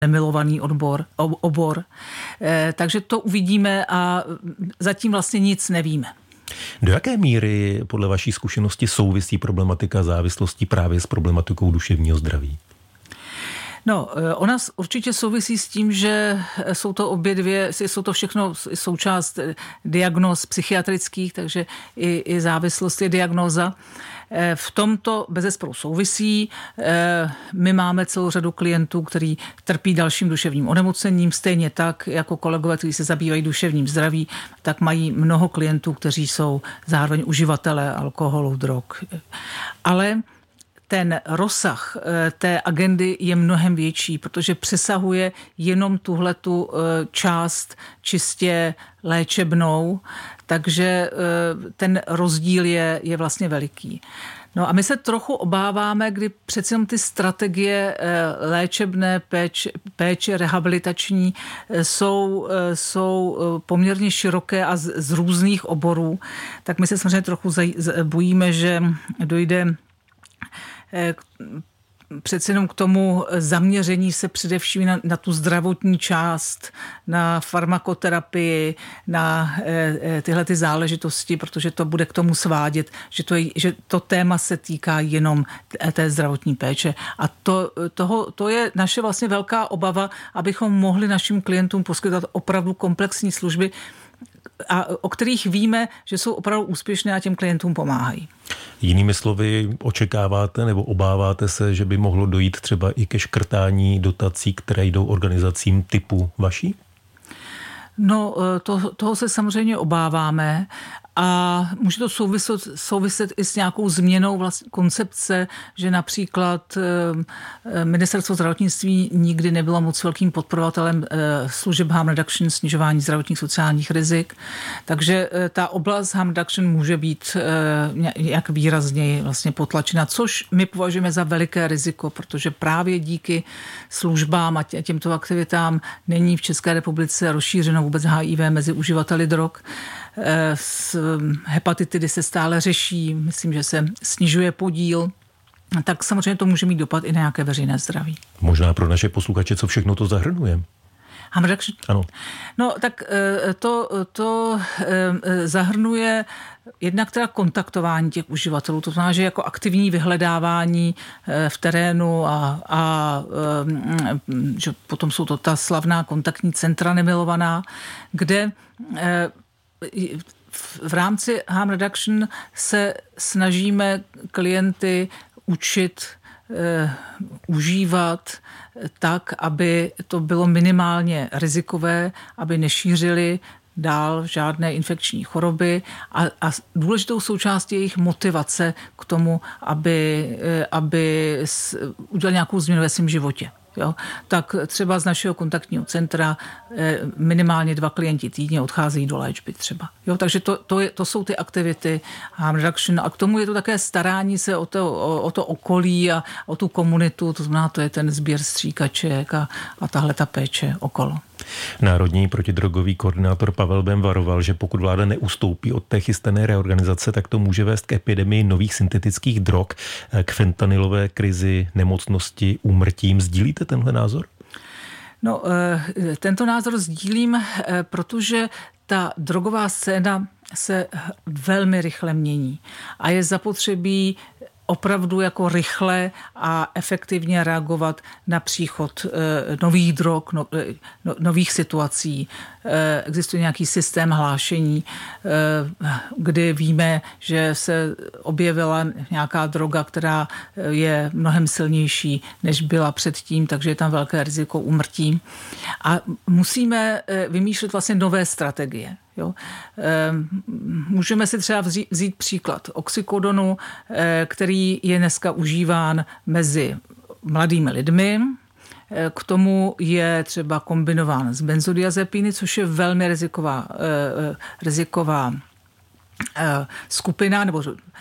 nemilovaný obor. Takže to uvidíme a zatím vlastně nic nevíme. Do jaké míry podle vaší zkušenosti souvisí problematika závislosti právě s problematikou duševního zdraví? No, ona určitě souvisí s tím, že jsou to obě dvě, jsou to všechno součást diagnóz psychiatrických, takže i závislost je diagnóza. V tomto bezesporu souvisí. My máme celou řadu klientů, kteří trpí dalším duševním onemocněním, stejně tak jako kolegové, kteří se zabývají duševním zdraví, tak mají mnoho klientů, kteří jsou zároveň uživatelé alkoholu, drog. Ale ten rozsah té agendy je mnohem větší, protože přesahuje jenom tuhletu část čistě léčebnou, takže ten rozdíl je vlastně veliký. No a my se trochu obáváme, kdy přece jenom ty strategie léčebné péče rehabilitační jsou poměrně široké a z různých oborů, tak my se samozřejmě trochu bojíme, že dojde přece jenom k tomu zaměření se především na tu zdravotní část, na farmakoterapii, na tyhle ty záležitosti, protože to bude k tomu svádět, že to téma se týká jenom té zdravotní péče. A to je naše vlastně velká obava, abychom mohli našim klientům poskytovat opravdu komplexní služby, a o kterých víme, že jsou opravdu úspěšné a těm klientům pomáhají. Jinými slovy, očekáváte nebo obáváte se, že by mohlo dojít třeba i ke škrtání dotací, které jdou organizacím typu vaší? No, toho se samozřejmě obáváme a může to souviset i s nějakou změnou vlastně koncepce, že například ministerstvo zdravotnictví nikdy nebylo moc velkým podporovatelem služeb harm reduction, snižování zdravotních sociálních rizik, takže ta oblast harm reduction může být jak výrazněji vlastně potlačena, což my považujeme za veliké riziko, protože právě díky službám a těmto aktivitám není v České republice rozšířeno vůbec HIV mezi uživateli drog. Hepatitidy se stále řeší, myslím, že se snižuje podíl, tak samozřejmě to může mít dopad i na nějaké veřejné zdraví. Možná pro naše posluchače, co všechno to zahrnuje? Harm reduction? Ano. No, tak to zahrnuje jednak teda kontaktování těch uživatelů, to znamená, že jako aktivní vyhledávání v terénu a že potom jsou to ta slavná kontaktní centra nemilovaná, kde v rámci harm reduction se snažíme klienty učit užívat tak, aby to bylo minimálně rizikové, aby nešířili dál žádné infekční choroby a důležitou součástí jejich motivace k tomu, aby udělali nějakou změnu ve svém životě. Jo? Tak třeba z našeho kontaktního centra minimálně 2 klienti týdně odcházejí do léčby třeba. Jo? Takže to jsou ty aktivity harm reduction a k tomu je to také starání se o to okolí a o tu komunitu, to znamená, to je ten sběr stříkaček a tahle ta péče okolo. Národní protidrogový koordinátor Pavel Bém varoval, že pokud vláda neustoupí od té chystané reorganizace, tak to může vést k epidemii nových syntetických drog, k fentanylové krizi, nemocnosti, úmrtím. Sdílíte tenhle názor? No, tento názor sdílím, protože ta drogová scéna se velmi rychle mění a je zapotřebí opravdu jako rychle a efektivně reagovat na příchod nových drog, nových situací. Existuje nějaký systém hlášení, kdy víme, že se objevila nějaká droga, která je mnohem silnější, než byla předtím, takže je tam velké riziko úmrtí. A musíme vymýšlet vlastně nové strategie. Jo. Můžeme si třeba vzít příklad oxykodonu, který je dneska užíván mezi mladými lidmi. K tomu je třeba kombinován s benzodiazepiny, což je velmi riziková skupina.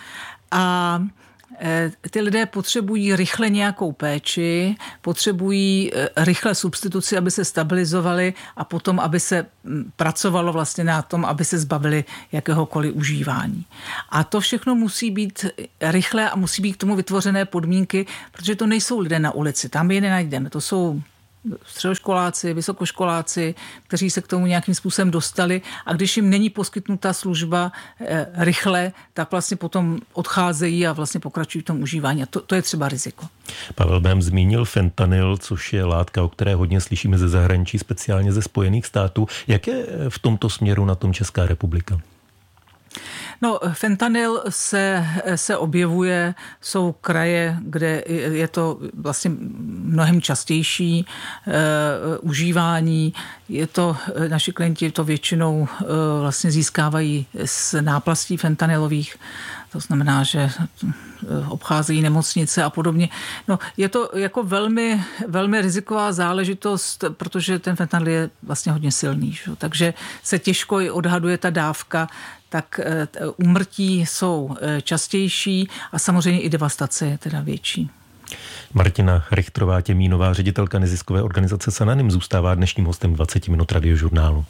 A ty lidé potřebují rychle nějakou péči, potřebují rychle substituci, aby se stabilizovali a potom, aby se pracovalo vlastně na tom, aby se zbavili jakéhokoliv užívání. A to všechno musí být rychle a musí být k tomu vytvořené podmínky, protože to nejsou lidé na ulici, tam je nenajdeme. To jsou středoškoláci, vysokoškoláci, kteří se k tomu nějakým způsobem dostali a když jim není poskytnuta služba rychle, tak vlastně potom odcházejí a vlastně pokračují v tom užívání. A to je třeba riziko. Pavel Bém zmínil fentanyl, což je látka, o které hodně slyšíme ze zahraničí, speciálně ze Spojených států. Jak je v tomto směru na tom Česká republika? No, fentanyl se objevuje, jsou kraje, kde je to vlastně mnohem častější užívání. Je to, naši klienti to většinou vlastně získávají z náplastí fentanylových. To znamená, že obcházejí nemocnice a podobně. No, je to jako velmi, velmi riziková záležitost, protože ten fentanyl je vlastně hodně silný. Že? Takže se těžko i odhaduje ta dávka, tak úmrtí jsou častější a samozřejmě i devastace je teda větší. Martina Richtrová-Těmínová, ředitelka neziskové organizace Sananim, zůstává dnešním hostem 20 minut Radiožurnálu.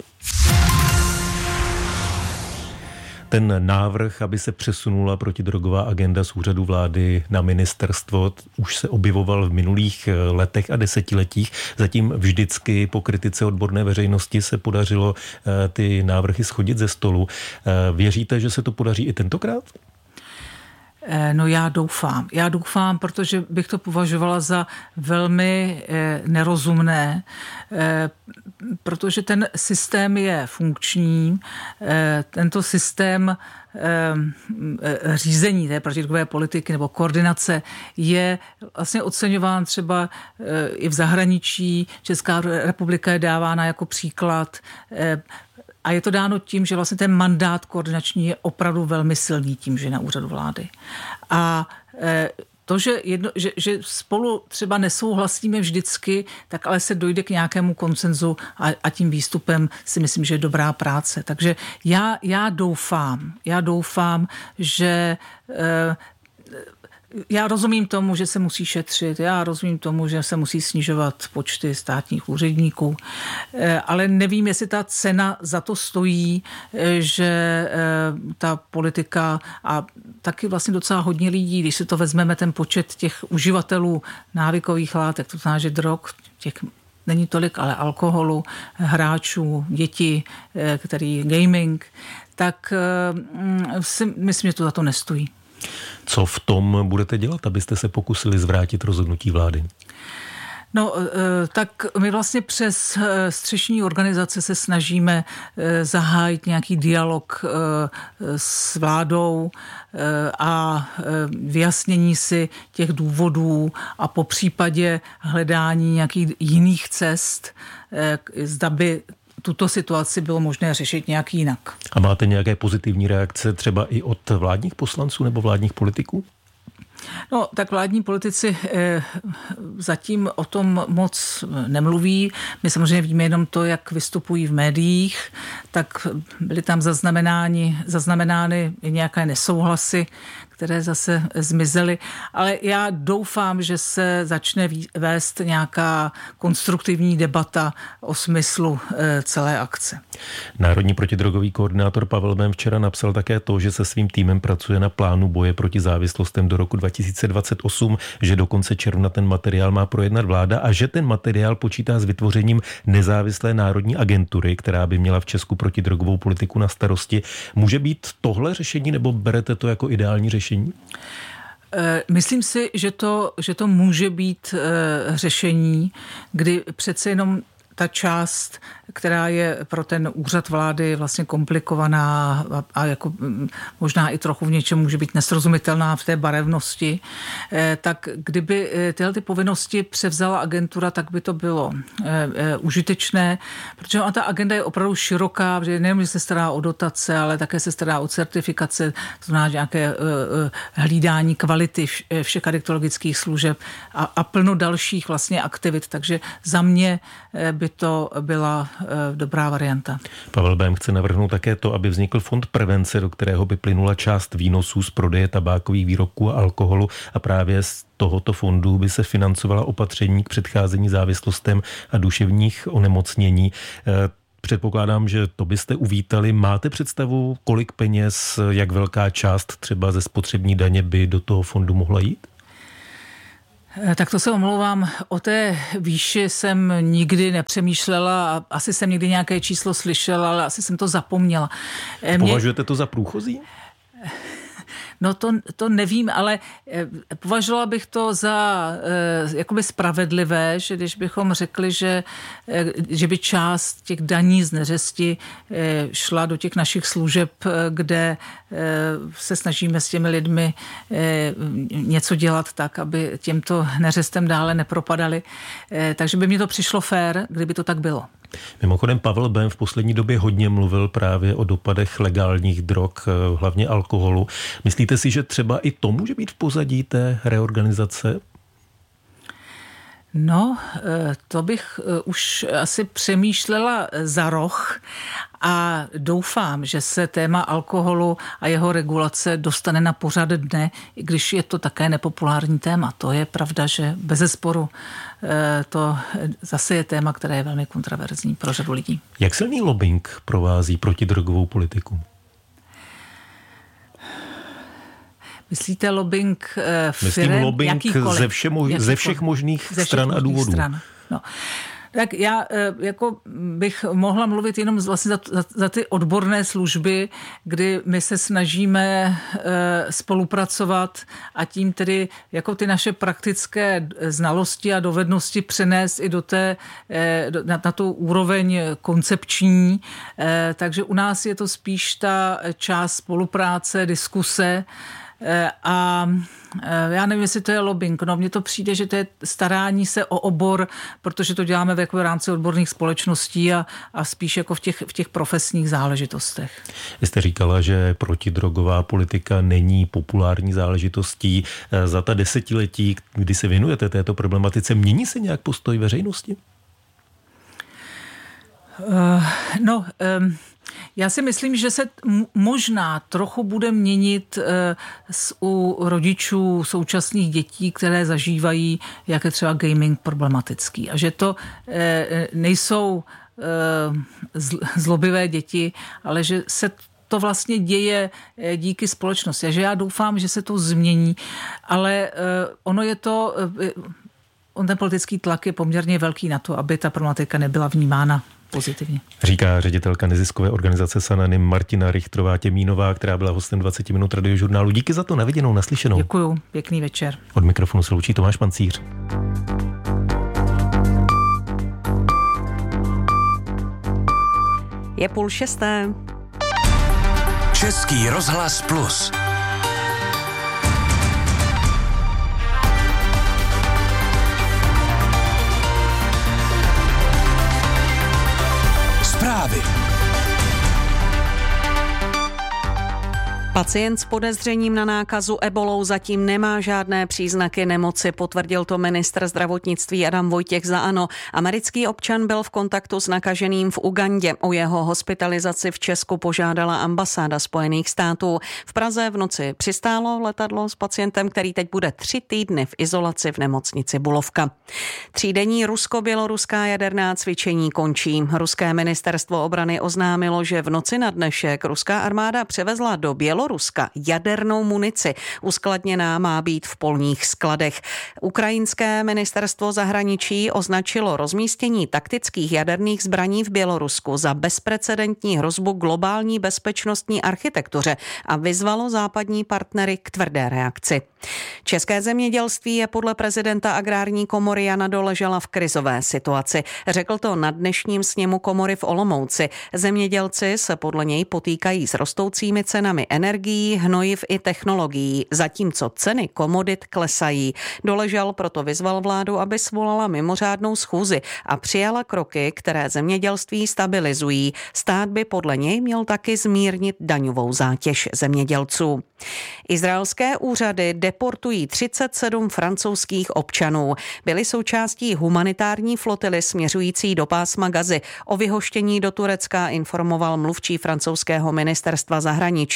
Ten návrh, aby se přesunula protidrogová agenda z úřadu vlády na ministerstvo, už se objevoval v minulých letech a desetiletích. Zatím vždycky po kritice odborné veřejnosti se podařilo ty návrhy shodit ze stolu. Věříte, že se to podaří i tentokrát? No já doufám, protože bych to považovala za velmi nerozumné, protože ten systém je funkční, tento systém řízení té protidrogové politiky nebo koordinace je vlastně oceňován třeba i v zahraničí. Česká republika je dávána jako příklad. A je to dáno tím, že vlastně ten mandát koordinační je opravdu velmi silný tím, že je na úřadu vlády. A to, že spolu třeba nesouhlasíme vždycky, tak ale se dojde k nějakému konsenzu a tím výstupem si myslím, že je dobrá práce. Takže já doufám, že já rozumím tomu, že se musí šetřit, já rozumím tomu, že se musí snižovat počty státních úředníků, ale nevím, jestli ta cena za to stojí, že ta politika a taky vlastně docela hodně lidí, když si to vezmeme ten počet těch uživatelů návykových látek, to znamená, že drog, těch není tolik, ale alkoholu, hráčů, děti, který gaming, tak si myslím, že to za to nestojí. Co v tom budete dělat, abyste se pokusili zvrátit rozhodnutí vlády? No, tak my vlastně přes střešní organizace se snažíme zahájit nějaký dialog s vládou a vyjasnění si těch důvodů a po případě hledání nějakých jiných cest, zda by tuto situaci bylo možné řešit nějak jinak. A máte nějaké pozitivní reakce třeba i od vládních poslanců nebo vládních politiků? No, tak vládní politici zatím o tom moc nemluví. My samozřejmě víme jenom to, jak vystupují v médiích, tak byly tam zaznamenány nějaké nesouhlasy, které zase zmizely. Ale já doufám, že se začne vést nějaká konstruktivní debata o smyslu celé akce. Národní protidrogový koordinátor Pavel Bém včera napsal také to, že se svým týmem pracuje na plánu boje proti závislostem do roku 2028, že do konce června ten materiál má projednat vláda a že ten materiál počítá s vytvořením nezávislé národní agentury, která by měla v Česku protidrogovou politiku na starosti. Může být tohle řešení nebo berete to jako ideální řešení? Myslím si, že to může být řešení, kdy přece jenom ta část, která je pro ten úřad vlády vlastně komplikovaná a jako možná i trochu v něčem může být nesrozumitelná v té barevnosti, tak kdyby tyhle ty povinnosti převzala agentura, tak by to bylo užitečné, protože ta agenda je opravdu široká, protože nejen, že se stará o dotace, ale také se stará o certifikace, to znamená nějaké hlídání kvality všech adiktologických služeb a plno dalších vlastně aktivit, takže za mě by to byla dobrá varianta. Pavel Bém chce navrhnout také to, aby vznikl fond prevence, do kterého by plynula část výnosů z prodeje tabákových výrobků a alkoholu a právě z tohoto fondu by se financovala opatření k předcházení závislostem a duševních onemocnění. Předpokládám, že to byste uvítali. Máte představu, kolik peněz, jak velká část třeba ze spotřební daně by do toho fondu mohla jít? Tak to se omlouvám, o té výši jsem nikdy nepřemýšlela a asi jsem někdy nějaké číslo slyšela, ale asi jsem to zapomněla. Považujete to za průchozí? No to nevím, ale považovala bych to za jakoby spravedlivé, že když bychom řekli, že by část těch daní z neřesti šla do těch našich služeb, kde se snažíme s těmi lidmi něco dělat tak, aby těmto neřestem dále nepropadali. Takže by mi to přišlo fér, kdyby to tak bylo. Mimochodem Pavel Bém v poslední době hodně mluvil právě o dopadech legálních drog, hlavně alkoholu. Myslíte si, že třeba i to může být v pozadí té reorganizace? No, to bych už asi přemýšlela za roh a doufám, že se téma alkoholu a jeho regulace dostane na pořad dne, i když je to také nepopulární téma. To je pravda, že bezesporu to zase je téma, které je velmi kontroverzní pro řadu lidí. Jak silný lobbying provází protidrogovou politiku? Myslíte lobbying firem? Myslím lobbying ze všech možných stran a důvodů. No. Tak já jako bych mohla mluvit jenom vlastně za ty odborné služby, kdy my se snažíme spolupracovat a tím tedy jako ty naše praktické znalosti a dovednosti přenést i do na tu úroveň koncepční. Takže u nás je to spíš ta část spolupráce, diskuse, a já nevím, jestli to je lobbying. No, mně to přijde, že to je starání se o obor, protože to děláme v rámci odborných společností a spíš jako v těch profesních záležitostech. Vy jste říkala, že protidrogová politika není populární záležitostí. Za ta desetiletí, kdy se věnujete této problematice, mění se nějak postoj veřejnosti? Já si myslím, že se možná trochu bude měnit u rodičů současných dětí, které zažívají, jak je třeba gaming problematický. A že to nejsou zlobivé děti, ale že se to vlastně děje díky společnosti. A že já doufám, že se to změní, ale ten politický tlak je poměrně velký na to, aby ta problematika nebyla vnímána pozitivně. Říká ředitelka neziskové organizace Sananym Martina Richtrová-Těmínová, která byla hostem 20 minut Radiožurnálu. Díky za to, na viděnou, naslyšenou. Děkuju, pěkný večer. Od mikrofonu se loučí Tomáš Pancíř. Je 5:30. Český rozhlas Plus. Zprávy. Pacient s podezřením na nákazu ebolou zatím nemá žádné příznaky nemoci, potvrdil to ministr zdravotnictví Adam Vojtěch za ANO. Americký občan byl v kontaktu s nakaženým v Ugandě. O jeho hospitalizaci v Česku požádala ambasáda Spojených států. V Praze v noci přistálo letadlo s pacientem, který teď bude 3 týdny v izolaci v nemocnici Bulovka. 3denní rusko-běloruská jaderná cvičení končí. Ruské ministerstvo obrany oznámilo, že v noci na dnešek ruská armáda převezla do Běloruska jadernou munici. Uskladněná má být v polních skladech. Ukrajinské ministerstvo zahraničí označilo rozmístění taktických jaderných zbraní v Bělorusku za bezprecedentní hrozbu globální bezpečnostní architektuře a vyzvalo západní partnery k tvrdé reakci. České zemědělství je podle prezidenta Agrární komory Jana Doležala v krizové situaci. Řekl to na dnešním sněmu komory v Olomouci. Zemědělci se podle něj potýkají s rostoucími cenami energií, hnojiv i technologií, zatímco ceny komodit klesají. Doležal proto vyzval vládu, aby svolala mimořádnou schůzi a přijala kroky, které zemědělství stabilizují. Stát by podle něj měl taky zmírnit daňovou zátěž zemědělců. Izraelské úřady deportují 37 francouzských občanů. Byli součástí humanitární flotily směřující do pásma Gazy. O vyhoštění do Turecka informoval mluvčí francouzského ministerstva zahraničí.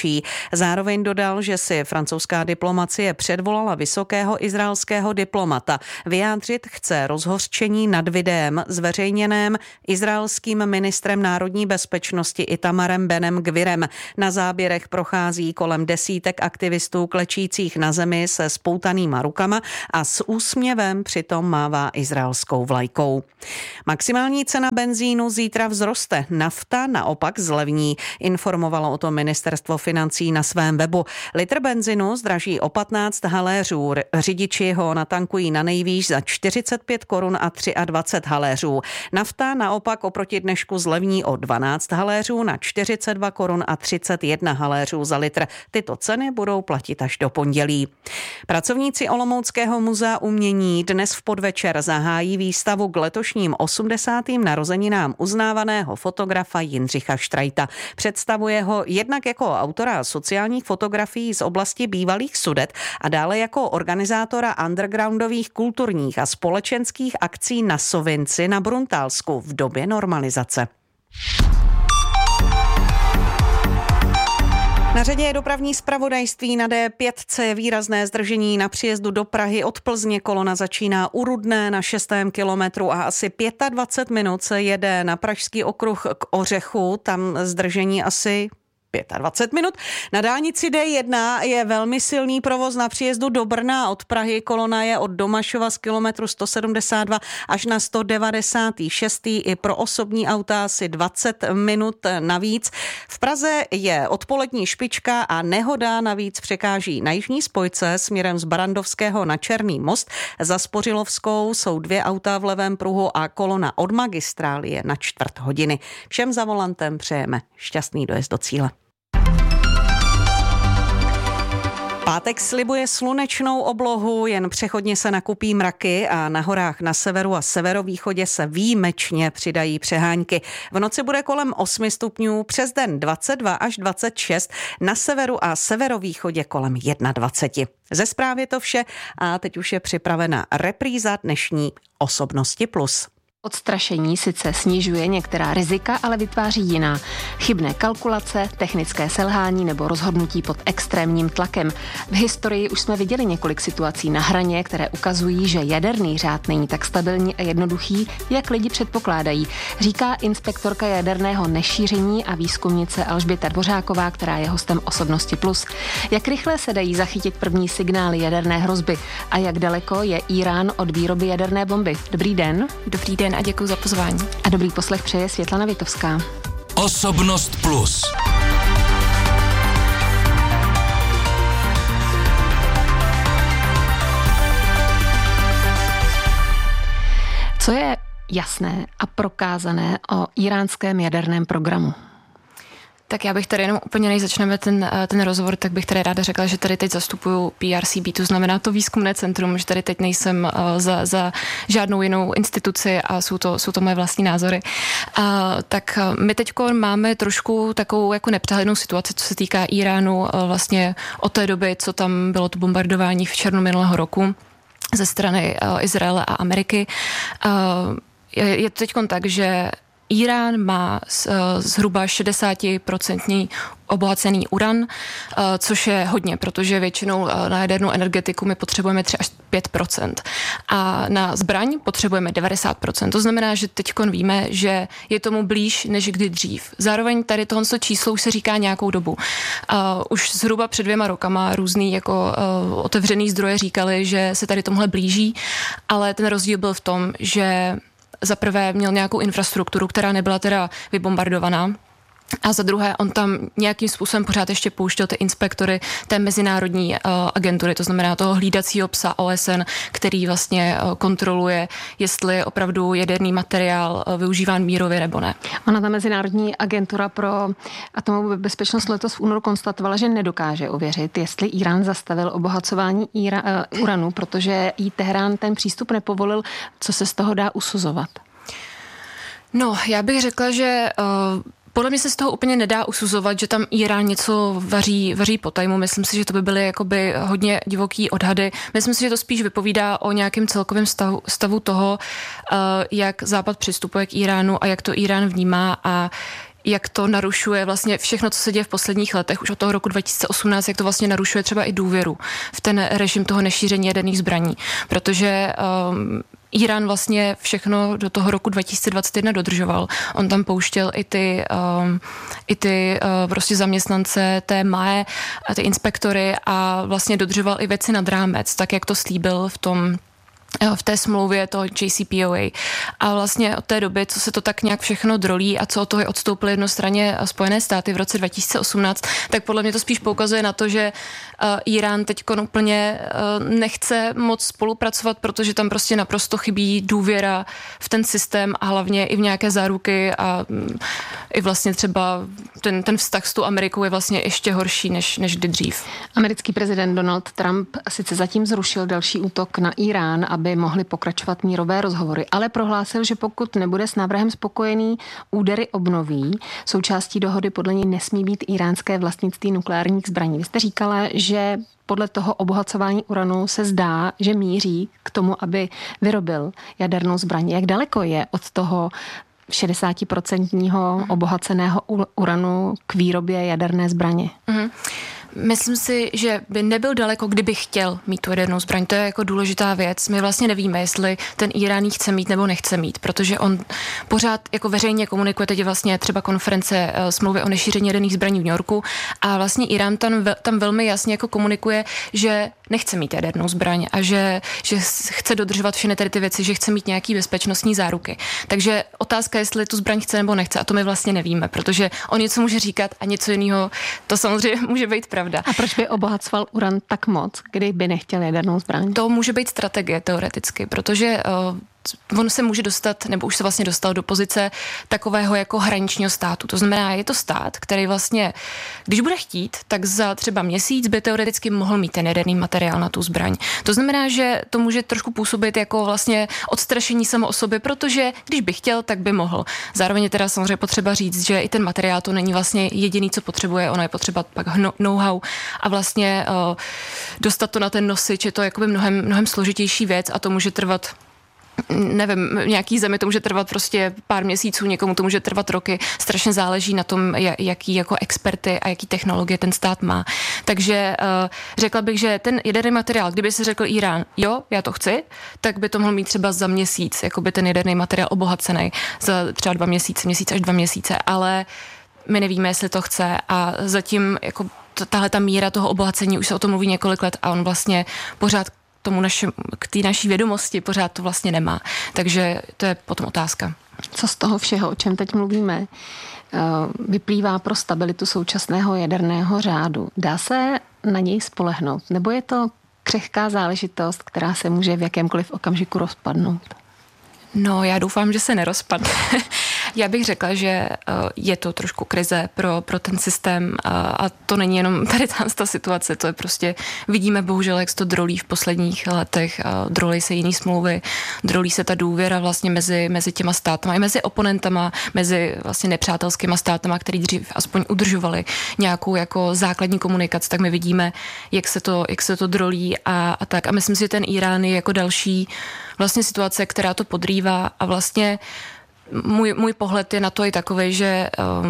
Zároveň dodal, že si francouzská diplomacie předvolala vysokého izraelského diplomata. Vyjádřit chce rozhořčení nad videem zveřejněném izraelským ministrem národní bezpečnosti Itamarem Benem Gvirem. Na záběrech prochází kolem desítek aktivistů klečících na zemi se spoutanýma rukama a s úsměvem přitom mává izraelskou vlajkou. Maximální cena benzínu zítra vzroste, nafta naopak zlevní. Informovalo o tom ministerstvo financí na svém webu. Litr benzinu zdraží o 15 haléřů. Řidiči ho natankují na nejvýš za 45 korun a 23 haléřů. Nafta naopak oproti dnešku zlevní o 12 haléřů na 42 korun a 31 haléřů za litr. Tyto ceny budou platit až do pondělí. Pracovníci Olomouckého muzea umění dnes v podvečer zahájí výstavu k letošním 80. narozeninám uznávaného fotografa Jindřicha Štrajta. Představuje ho jednak jako autora sociálních fotografií z oblasti bývalých Sudet a dále jako organizátora undergroundových kulturních a společenských akcí na Sovinci na Bruntálsku v době normalizace. Na řadě je dopravní zpravodajství. Na D5 je výrazné zdržení na příjezdu do Prahy. Od Plzně kolona začíná u Rudné na 6. kilometru a asi 25 minut se jede na Pražský okruh k Ořechu. Tam zdržení asi 25 minut. Na dálnici D1 je velmi silný provoz na příjezdu do Brna. Od Prahy kolona je od Domašova z kilometru 172 až na 196. I pro osobní auta asi 20 minut navíc. V Praze je odpolední špička a nehoda navíc překáží na jižní spojce směrem z Barandovského na Černý most. Za Spořilovskou jsou 2 auta v levém pruhu a kolona od magistrály je na 1/4 hodiny. Všem za volantem přejeme šťastný dojezd do cíle. Pátek slibuje slunečnou oblohu, jen přechodně se nakupí mraky a na horách na severu a severovýchodě se výjimečně přidají přehánky. V noci bude kolem 8 stupňů, přes den 22 až 26, na severu a severovýchodě kolem 21. Ze zprávy je to vše a teď už je připravena repríza dnešní Osobnosti plus. Odstrašení sice snižuje některá rizika, ale vytváří jiná. Chybné kalkulace, technické selhání nebo rozhodnutí pod extrémním tlakem. V historii už jsme viděli několik situací na hraně, které ukazují, že jaderný řád není tak stabilní a jednoduchý, jak lidi předpokládají, říká inspektorka jaderného nešíření a výzkumnice Alžběta Dvořáková, která je hostem Osobnosti plus. Jak rychle se dají zachytit první signály jaderné hrozby a jak daleko je Írán od výroby jaderné bomby? Dobrý den. Dobrý den a děkuji za pozvání. A dobrý poslech přeje Světlana Vitovská. Osobnost plus. Co je jasné a prokázané o íránském jaderném programu? Tak já bych tady jenom úplně, než začneme ten rozhovor, tak bych tady ráda řekla, že tady teď zastupuju PRCB, to znamená to výzkumné centrum, že tady teď nejsem za žádnou jinou instituci a jsou to moje vlastní názory. Tak my teď máme trošku takovou jako nepřehlednou situaci, co se týká Iránu vlastně od té doby, co tam bylo to bombardování v červnu minulého roku ze strany Izraele a Ameriky. Je to teď tak, že Irán má zhruba 60% obohacený uran, což je hodně, protože většinou na jadernou energetiku my potřebujeme 3 až 5%. A na zbraň potřebujeme 90%. To znamená, že teď víme, že je tomu blíž než kdy dřív. Zároveň tady tohle číslo už se říká nějakou dobu. Už zhruba před 2 rokama různý jako otevřený zdroje říkali, že se tady tomuhle blíží, ale ten rozdíl byl v tom, že za prvé měl nějakou infrastrukturu, která nebyla teda vybombardovaná. A za druhé, on tam nějakým způsobem pořád ještě pouštěl ty inspektory té mezinárodní agentury, to znamená toho hlídacího psa OSN, který vlastně kontroluje, jestli je opravdu jaderný materiál využíván mírově nebo ne. Ona ta mezinárodní agentura pro atomovou bezpečnost letos v únoru konstatovala, že nedokáže ověřit, jestli Irán zastavil obohacování uranu, protože jí Teherán ten přístup nepovolil. Co se z toho dá usuzovat? No, já bych řekla, že podle mě se z toho úplně nedá usuzovat, že tam Irán něco vaří po tajmu. Myslím si, že to by byly jakoby hodně divoký odhady. Myslím si, že to spíš vypovídá o nějakém celkovém stavu toho, jak Západ přistupuje k Iránu a jak to Irán vnímá a jak to narušuje vlastně všechno, co se děje v posledních letech, už od toho roku 2018, jak to vlastně narušuje třeba i důvěru v ten režim toho nešíření jaderných zbraní, protože Irán vlastně všechno do toho roku 2021 dodržoval. On tam pouštěl i ty prostě zaměstnance té MAE a ty inspektory a vlastně dodržoval i věci nad rámec, tak jak to slíbil v té smlouvě toho JCPOA. A vlastně od té doby, co se to tak nějak všechno drolí a co od toho odstoupily jednostranně Spojené státy v roce 2018, tak podle mě to spíš poukazuje na to, že Irán teď úplně nechce moc spolupracovat, protože tam prostě naprosto chybí důvěra v ten systém a hlavně i v nějaké záruky a i vlastně třeba ten vztah s tou Amerikou je vlastně ještě horší než kdy dřív. Americký prezident Donald Trump sice zatím zrušil další útok na Irán, aby mohly pokračovat mírové rozhovory, ale prohlásil, že pokud nebude s návrhem spokojený, údery obnoví. Součástí dohody podle něj nesmí být iránské vlastnictví nukleárních zbraní. Vy jste říkala, že podle toho obohacování uranu se zdá, že míří k tomu, aby vyrobil jadernou zbraň. Jak daleko je od toho 60% obohaceného uranu k výrobě jaderné zbraně? Myslím si, že by nebyl daleko, kdyby chtěl mít tu jadernou zbraň. To je jako důležitá věc. My vlastně nevíme, jestli ten Irán ji chce mít nebo nechce mít, protože on pořád jako veřejně komunikuje, teď je vlastně třeba konference smlouvy o nešíření jaderných zbraní v New Yorku a vlastně Irán tam velmi jasně jako komunikuje, že nechce mít jadernou zbraň a že chce dodržovat všechny tady ty věci, že chce mít nějaký bezpečnostní záruky. Takže otázka, jestli tu zbraň chce nebo nechce, a to my vlastně nevíme, protože on něco může říkat a něco jiného, to samozřejmě může být pravda. A proč by obohacoval uran tak moc, kdyby nechtěl jadernou zbraň? To může být strategie teoreticky, protože on se může dostat, nebo už se vlastně dostal do pozice takového jako hraničního státu. To znamená, je to stát, který vlastně, když bude chtít, tak za třeba měsíc by teoreticky mohl mít ten jaderný materiál na tu zbraň. To znamená, že to může trošku působit jako vlastně odstrašení samo o sobě, protože když by chtěl, tak by mohl. Zároveň je teda samozřejmě potřeba říct, že i ten materiál to není vlastně jediný, co potřebuje, ono je potřeba pak know-how a vlastně dostat to na ten nosič, je to jakoby mnohem složitější věc a to může trvat, nevím, nějaký zemi to může trvat prostě pár měsíců, někomu to může trvat roky, strašně záleží na tom, jaký jako experty a jaký technologie ten stát má. Takže řekla bych, že ten jaderný materiál, kdyby se řekl Irán, jo, já to chci, tak by to mohl mít třeba za měsíc, jako by ten jaderný materiál obohacený za třeba 2 měsíce, měsíc až 2 měsíce, ale my nevíme, jestli to chce a zatím jako tahle ta míra toho obohacení, už se o tom mluví několik let a on vlastně pořád k té naší vědomosti pořád to vlastně nemá. Takže to je potom otázka. Co z toho všeho, o čem teď mluvíme, vyplývá pro stabilitu současného jaderného řádu? Dá se na něj spolehnout? Nebo je to křehká záležitost, která se může v jakémkoliv okamžiku rozpadnout? No, já doufám, že se nerozpadne. Já bych řekla, že je to trošku krize pro ten systém a to není jenom tady ta situace, to je prostě, vidíme bohužel, jak se to drolí v posledních letech, drolí se jiný smlouvy, drolí se ta důvěra vlastně mezi těma státama i mezi oponentama, mezi vlastně nepřátelskýma státama, který dřív aspoň udržovali nějakou jako základní komunikaci, tak my vidíme, jak se to drolí a tak. A myslím si, že ten Irán je jako další vlastně situace, která to podrývá a vlastně můj pohled je na to i takový, že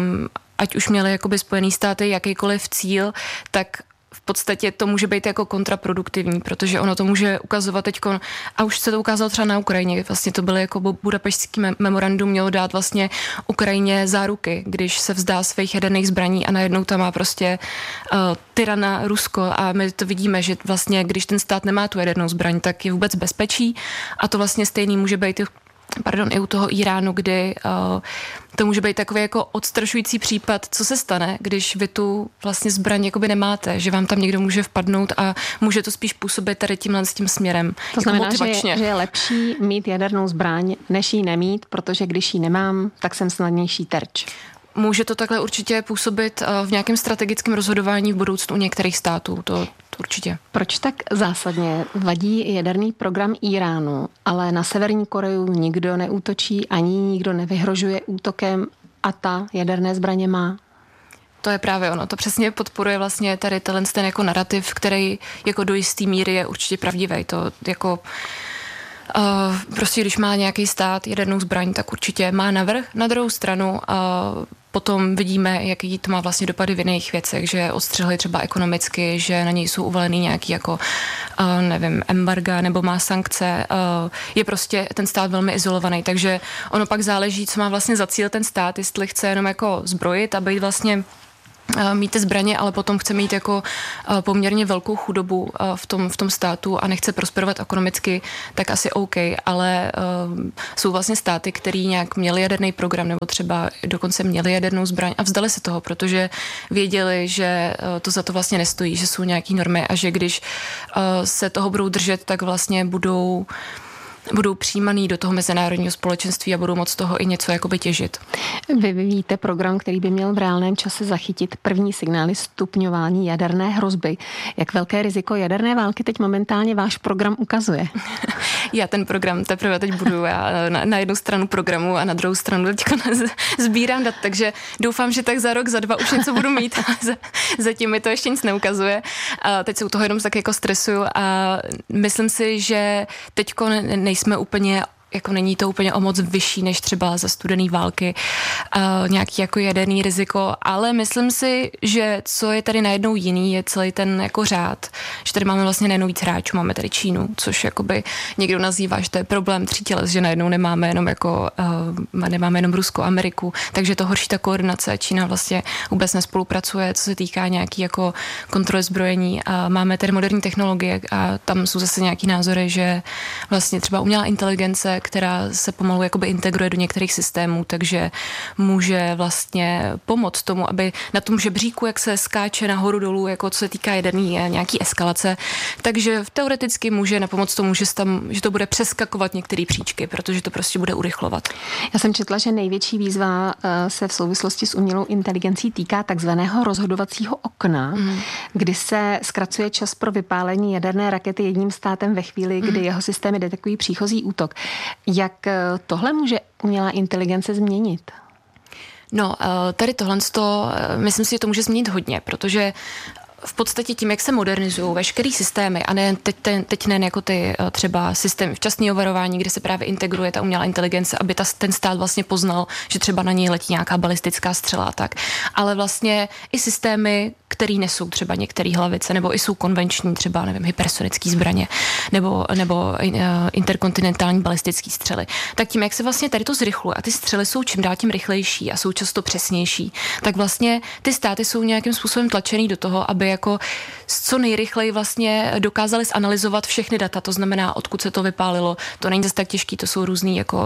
ať už měli jakoby Spojený státy jakýkoliv cíl, tak v podstatě to může být jako kontraproduktivní, protože ono to může ukazovat teďko, a už se to ukázalo třeba na Ukrajině, vlastně to bylo jako Budapešťský memorandum mělo dát vlastně Ukrajině záruky, když se vzdá svých jaderných zbraní a najednou tam má prostě tyrana Rusko a my to vidíme, že vlastně když ten stát nemá tu jadernou zbraň, tak je vůbec bezpečí a to vlastně stejný může být i u toho Iránu, kdy to může být takový jako odstrašující případ, co se stane, když vy tu vlastně zbraň jakoby nemáte, že vám tam někdo může vpadnout a může to spíš působit tady s tím směrem. To znamená, že je lepší mít jadernou zbraň, než ji nemít, protože když ji nemám, tak jsem snadnější terč. Může to takhle určitě působit v nějakém strategickém rozhodování v budoucnu některých států, to určitě. Proč tak zásadně vadí jaderný program Iránu, ale na Severní Koreu nikdo neútočí, ani nikdo nevyhrožuje útokem a ta jaderné zbraně má? To je právě ono. To přesně podporuje vlastně tady ten jako narrativ, který jako do jistý míry je určitě pravdivý. To jako Prostě když má nějaký stát jadernou zbraň, tak určitě má navrch. Na druhou stranu potom vidíme, jaký to má vlastně dopady v jiných věcech, že odstřihli třeba ekonomicky, že na něj jsou uvaleny nějaký jako, nevím, embarga nebo má sankce. Je prostě ten stát velmi izolovaný, takže ono pak záleží, co má vlastně za cíl ten stát, jestli chce jenom jako zbrojit a být vlastně mít ty zbraně, ale potom chce mít jako poměrně velkou chudobu v tom státu a nechce prosperovat ekonomicky, tak asi OK, ale jsou vlastně státy, který nějak měli jaderný program nebo třeba dokonce měli jadernou zbraň a vzdali se toho, protože věděli, že to za to vlastně nestojí, že jsou nějaký normy a že když se toho budou držet, tak vlastně budou přijímaný do toho mezinárodního společenství a budou moct toho i něco jakoby těžit. Vy vyvíjíte program, který by měl v reálném čase zachytit první signály stupňování jaderné hrozby. Jak velké riziko jaderné války teď momentálně váš program ukazuje? Já ten program teprve teď budu na jednu stranu programu a na druhou stranu teď sbírám dat, takže doufám, že tak za rok, za 2 už něco budu mít. Zatím mi to ještě nic neukazuje. Teď se u toho jenom tak jako stresuju a myslím si, že teďko nejsme úplně, jako není to úplně o moc vyšší než třeba za studený války, nějaký jako jaderný riziko, ale myslím si, že co je tady najednou jiný, je celý ten jako řád, že tady máme vlastně najednou víc hráčů, máme tady Čínu, což jakoby někdo nazývá, že to je problém 3 těles, že najednou nemáme jenom jako, nemáme jenom Rusko, Ameriku, takže to horší ta koordinace, Čína vlastně vůbec nespolupracuje, co se týká nějaký jako kontroly zbrojení a máme tady moderní technologie a tam jsou zase nějaký názory, že vlastně třeba umělá inteligence, která se pomalu jakoby integruje do některých systémů, takže může vlastně pomoct tomu, aby na tom žebříku, jak se skáče nahoru dolů, jako co se týká jaderný nějaký eskalace, takže teoreticky může napomoct tomu, že to bude přeskakovat některé příčky, protože to prostě bude urychlovat. Já jsem četla, že největší výzva se v souvislosti s umělou inteligencí týká takzvaného rozhodovacího okna, kdy se zkracuje čas pro vypálení jaderné rakety jedním státem ve chvíli, kdy jeho systémy detekují příchozí útok. Jak tohle může umělá inteligence změnit? No, tady tohle, myslím si, že to může změnit hodně, protože v podstatě tím, jak se modernizují veškerý systémy a ne teď ne jako ty třeba systémy včasného varování, kde se právě integruje ta umělá inteligence, aby ten stát vlastně poznal, že třeba na něj letí nějaká balistická střela a tak. Ale vlastně i systémy, který nesou třeba některé hlavice, nebo i jsou konvenční, třeba, nevím, hypersonické zbraně, nebo interkontinentální balistické střely. Tak tím, jak se vlastně tady to zrychluje a ty střely jsou čím dál tím rychlejší a jsou často přesnější, tak vlastně ty státy jsou nějakým způsobem tlačený do toho, aby jako co nejrychleji vlastně dokázali zanalyzovat všechny data, to znamená, odkud se to vypálilo, to není zase tak těžký, to jsou různý jako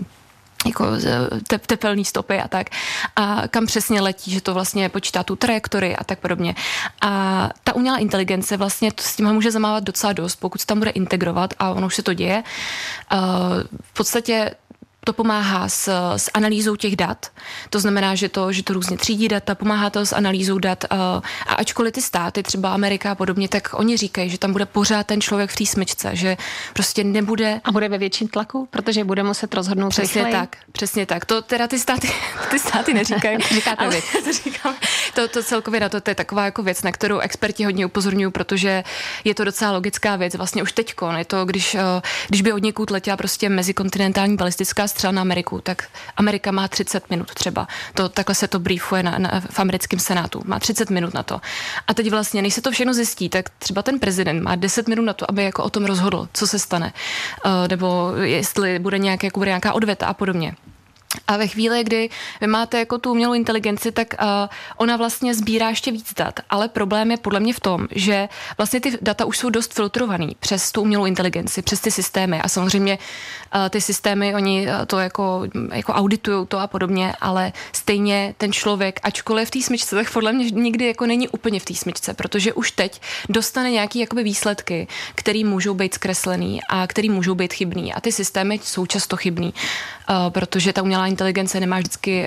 tepelné stopy a tak. A kam přesně letí, že to vlastně počítá tu trajektorii a tak podobně. A ta umělá inteligence vlastně s tím může zamávat docela dost, pokud se tam bude integrovat a ono už se to děje. V podstatě to pomáhá s analýzou těch dat. To znamená, že to různě třídí data, pomáhá to s analýzou dat. A ačkoliv ty státy, třeba Amerika a podobně, tak oni říkají, že tam bude pořád ten člověk v té smyčce, že prostě nebude... A bude ve větším tlaku, protože bude muset rozhodnout rychleji. Přesně tak. To teda ty státy neříkají. Říkáte vy. To celkově na to je taková jako věc, na kterou experti hodně upozorňují, protože je to docela logická věc. Vlastně už teďko, je to, když by od někud letěla prostě mezikontinentální balistická střela na Ameriku, tak Amerika má 30 minut třeba. Takhle se to briefuje v americkém senátu. Má 30 minut na to. A teď vlastně, než se to všechno zjistí, tak třeba ten prezident má 10 minut na to, aby jako o tom rozhodl, co se stane. Nebo jestli bude nějaká odveta a podobně. A ve chvíli, kdy vy máte jako tu umělou inteligenci, tak ona vlastně sbírá ještě víc dat. Ale problém je podle mě v tom, že vlastně ty data už jsou dost filtrovaný přes tu umělou inteligenci, přes ty systémy. A samozřejmě ty systémy, oni to jako auditujou to a podobně, ale stejně ten člověk, ačkoliv v té smyčce, tak podle mě nikdy jako není úplně v té smyčce, protože už teď dostane nějaký jakoby výsledky, které můžou být zkreslený a které můžou být chybný. A ty systémy jsou často chybný. protože ta umělá inteligence nemá vždycky,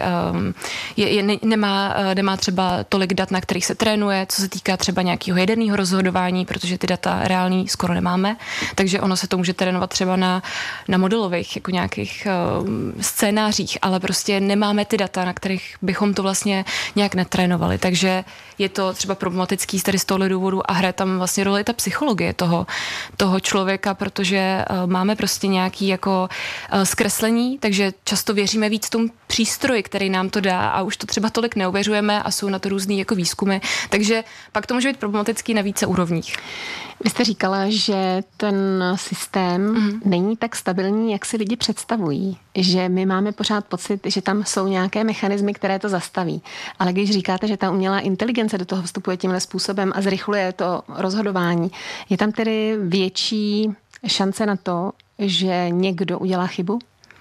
nemá třeba tolik dat, na kterých se trénuje, co se týká třeba nějakého jaderného rozhodování, protože ty data reální skoro nemáme, takže ono se to může trénovat třeba na modelových jako nějakých scénářích, ale prostě nemáme ty data, na kterých bychom to vlastně nějak netrénovali, takže je to třeba problematický tady z tohohle důvodu a hraje tam vlastně roli ta psychologie toho člověka, protože máme prostě nějaký jako zkreslení, takže často věříme víc tomu přístroji, který nám to dá a už to třeba tolik neuvěřujeme a jsou na to různý jako výzkumy, takže pak to může být problematický na více úrovních. Vy jste říkala, že ten systém není tak stabilní, jak si lidi představují, že my máme pořád pocit, že tam jsou nějaké mechanismy, které to zastaví. Ale když říkáte, že ta umělá inteligence do toho vstupuje tímhle způsobem a zrychluje to rozhodování, je tam tedy větší šance na to, že někdo udělá chybu?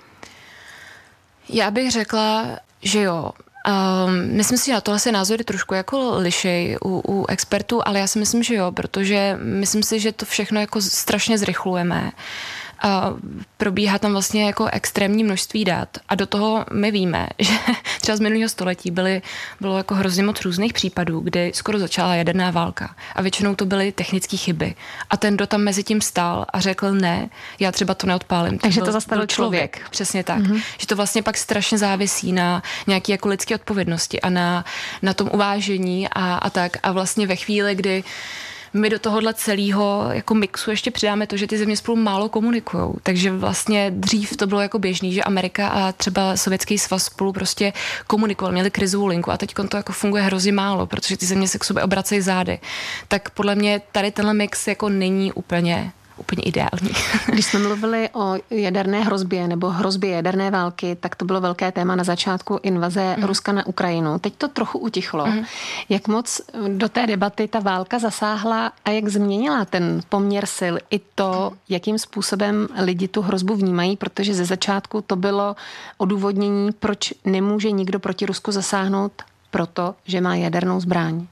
Já bych řekla, že jo. Myslím si, že na tohle se názory trošku jako lišej u expertů, ale já si myslím, že jo, protože myslím si, že to všechno jako strašně zrychlujeme. Probíhá tam vlastně jako extrémní množství dat a do toho my víme, že třeba z minulého století bylo jako hrozně moc různých případů, kdy skoro začala jaderná válka a většinou to byly technické chyby a ten, kdo tam mezi tím stál a řekl ne, já třeba to neodpálím. Takže to zastavil člověk. Přesně tak. Že to vlastně pak strašně závisí na nějaké jako lidské odpovědnosti a na tom uvážení a tak a vlastně ve chvíli, kdy my do tohohle celého jako mixu ještě přidáme to, že ty země spolu málo komunikujou. Takže vlastně dřív to bylo jako běžný, že Amerika a třeba Sovětský svaz spolu prostě komunikovali, měli krizovou linku a teď to jako funguje hrozně málo, protože ty země se k sobě obracejí zády. Tak podle mě tady tenhle mix jako není úplně ideální. Když jsme mluvili o jaderné hrozbě nebo hrozbě jaderné války, tak to bylo velké téma na začátku invaze Ruska na Ukrajinu. Teď to trochu utichlo. Jak moc do té debaty ta válka zasáhla a jak změnila ten poměr sil i to, jakým způsobem lidi tu hrozbu vnímají, protože ze začátku to bylo odůvodnění, proč nemůže nikdo proti Rusku zasáhnout, protože má jadernou zbraň.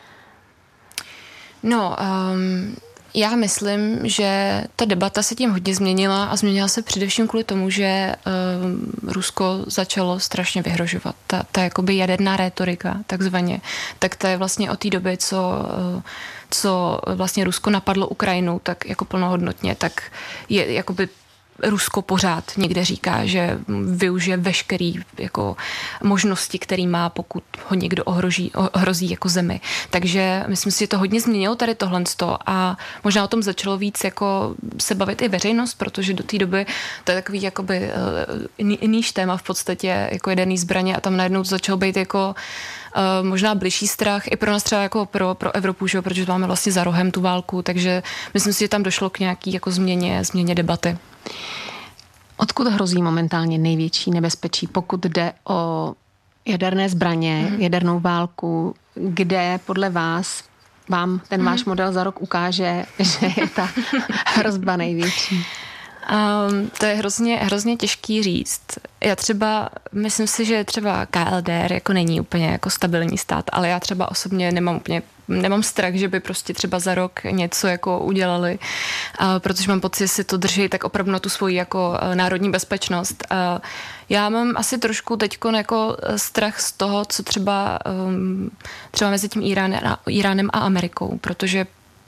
Já myslím, že ta debata se tím hodně změnila a změnila se především kvůli tomu, že Rusko začalo strašně vyhrožovat. Ta jakoby jaderná rétorika, takzvaně, tak to je vlastně od té doby, co vlastně Rusko napadlo Ukrajinu, tak jako plnohodnotně, tak je jakoby Rusko pořád někde říká, že využije veškerý jako možnosti, který má, pokud ho někdo ohrozí jako zemi. Takže myslím si, že to hodně změnilo tady tohleto a možná o tom začalo víc jako se bavit i veřejnost, protože do té doby to je takový jakoby jiný téma v podstatě jako jaderný zbraně a tam najednou to začalo být jako možná bližší strach i pro nás třeba jako pro Evropu, že? Protože máme vlastně za rohem tu válku, takže myslím si, že tam došlo k nějaký jako změně debaty. Odkud hrozí momentálně největší nebezpečí, pokud jde o jaderné zbraně, jadernou válku, kde podle vás vám ten váš model za rok ukáže, že je ta hrozba největší? To je hrozně těžký říct. Já třeba, myslím si, že třeba KLDR jako není úplně jako stabilní stát, ale já třeba osobně nemám strach, že by prostě třeba za rok něco jako udělali, protože mám pocit, že si to drží tak opravdu na tu svoji jako národní bezpečnost. Já mám asi trošku teďko jako strach z toho, co třeba mezi tím Iránem a Amerikou, protože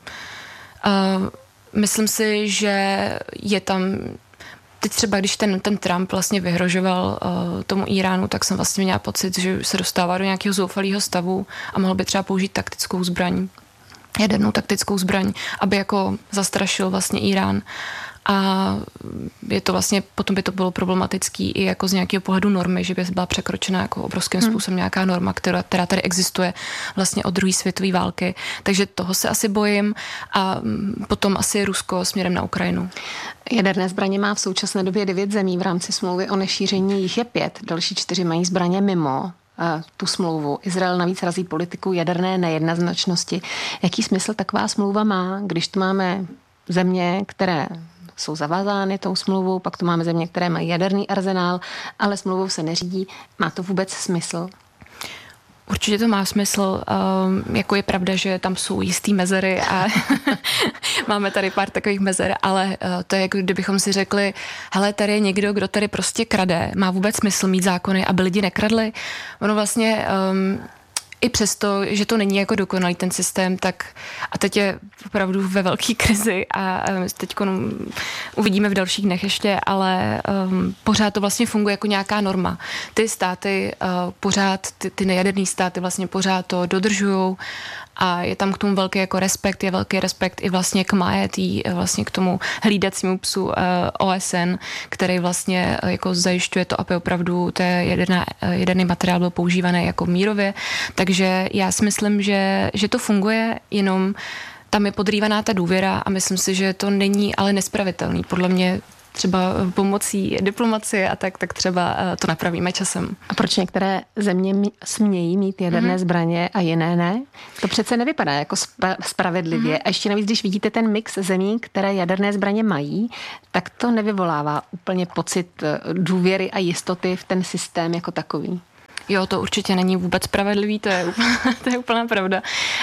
myslím si, že je tam teď třeba, když ten Trump vlastně vyhrožoval tomu Iránu, tak jsem vlastně měla pocit, že se dostává do nějakého zoufalého stavu a mohl by třeba použít taktickou zbraň, jadernou taktickou zbraň, aby jako zastrašil vlastně Irán. A je to vlastně, potom by to bylo problematický i jako z nějakého pohledu normy, že by byla překročena jako obrovským způsobem nějaká norma, která tady existuje vlastně od druhé světové války. Takže toho se asi bojím a potom asi Rusko směrem na Ukrajinu. Jaderné zbraně má v současné době 9 zemí v rámci smlouvy o nešíření, jich je 5, další 4 mají zbraně mimo tu smlouvu. Izrael navíc razí politiku jaderné nejednoznačnosti. Jaký smysl taková smlouva má, když tu máme země, které jsou zavázány tou smlouvou, pak tu máme země, které mají jaderný arzenál, ale smlouvou se neřídí. Má to vůbec smysl? Určitě to má smysl. Jako je pravda, že tam jsou jistý mezery a máme tady pár takových mezer, ale to je jako kdybychom si řekli, hele, tady je někdo, kdo tady prostě krade. Má vůbec smysl mít zákony, aby lidi nekradli? Ono vlastně i přesto, že to není jako dokonalý ten systém, tak a teď je opravdu ve velké krizi a teď uvidíme v dalších dnech ještě, ale pořád to vlastně funguje jako nějaká norma. Ty státy pořád, ty nejaderný státy vlastně pořád to dodržujou a je tam k tomu velký jako respekt, je velký respekt i vlastně k MAET, vlastně k tomu hlídacímu psu OSN, který vlastně jako zajišťuje to, aby opravdu jaderný materiál byl používaný jako mírově. Takže já si myslím, že to funguje, jenom tam je podrývaná ta důvěra a myslím si, že to není ale nespravitelný. Podle mě třeba pomocí diplomacie a tak třeba to napravíme časem. A proč některé země smějí mít jaderné zbraně a jiné ne? To přece nevypadá jako spravedlivě. A ještě navíc, když vidíte ten mix zemí, které jaderné zbraně mají, tak to nevyvolává úplně pocit důvěry a jistoty v ten systém jako takový. Jo, to určitě není vůbec spravedlivý, to je úplná pravda.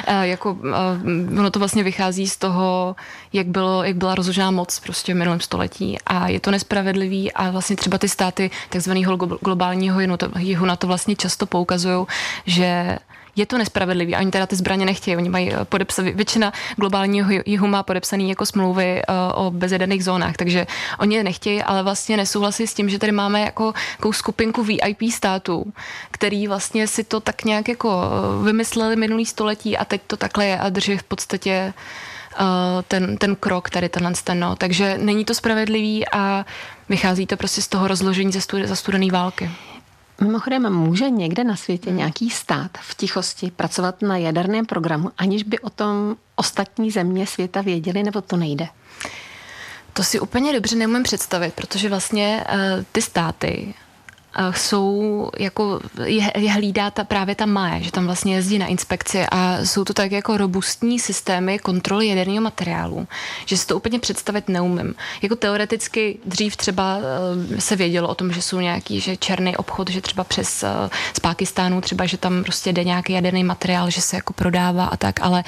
Ono to vlastně vychází z toho, jak byla rozložená moc prostě v minulém století a je to nespravedlivý a vlastně třeba ty státy takzvaného globálního jihu na to vlastně často poukazují, že je to nespravedlivý. Oni teda ty zbraně nechtějí. Oni mají většina globálního jihu má podepsaný jako smlouvy o bezjaderných zónách, takže oni je nechtějí, ale vlastně nesouhlasí s tím, že tady máme jako skupinku VIP států, který vlastně si to tak nějak jako vymysleli minulý století a teď to takhle je a drží v podstatě ten krok tady tenhle. Takže není to spravedlivý a vychází to prostě z toho rozložení za studené války. Mimochodem, může někde na světě nějaký stát v tichosti pracovat na jaderném programu, aniž by o tom ostatní země světa věděli, nebo to nejde? To si úplně dobře neumím představit, protože vlastně ty státy jsou jako, je hlídá právě ta MAE, že tam vlastně jezdí na inspekci a jsou to tak jako robustní systémy kontroly jaderného materiálu, že si to úplně představit neumím. Jako teoreticky dřív třeba se vědělo o tom, že jsou nějaký, že černý obchod, že třeba z Pákistánu třeba, že tam prostě jde nějaký jaderný materiál, že se jako prodává a tak, ale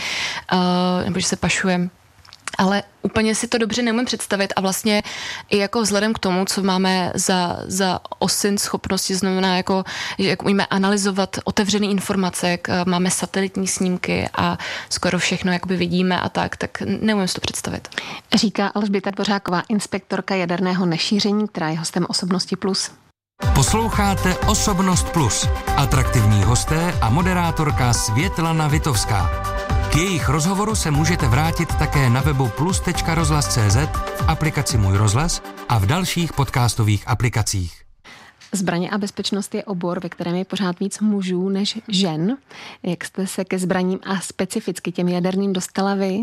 nebo že se pašuje. Ale úplně si to dobře neumím představit a vlastně i jako vzhledem k tomu, co máme za OSINT schopnosti, znamená jako, že jak umíme analyzovat otevřené informace, jak máme satelitní snímky a skoro všechno jakoby vidíme a tak neumím si to představit. Říká Alžběta Dvořáková, inspektorka jaderného nešíření, která je hostem Osobnosti Plus. Posloucháte Osobnost Plus. Atraktivní hosté a moderátorka Světlana Vitovská. K jejich rozhovoru se můžete vrátit také na webu plus.rozhlas.cz, v aplikaci Můj rozhlas a v dalších podcastových aplikacích. Zbraně a bezpečnost je obor, ve kterém je pořád víc mužů než žen. Jak jste se ke zbraním a specificky těm jaderným dostala vy?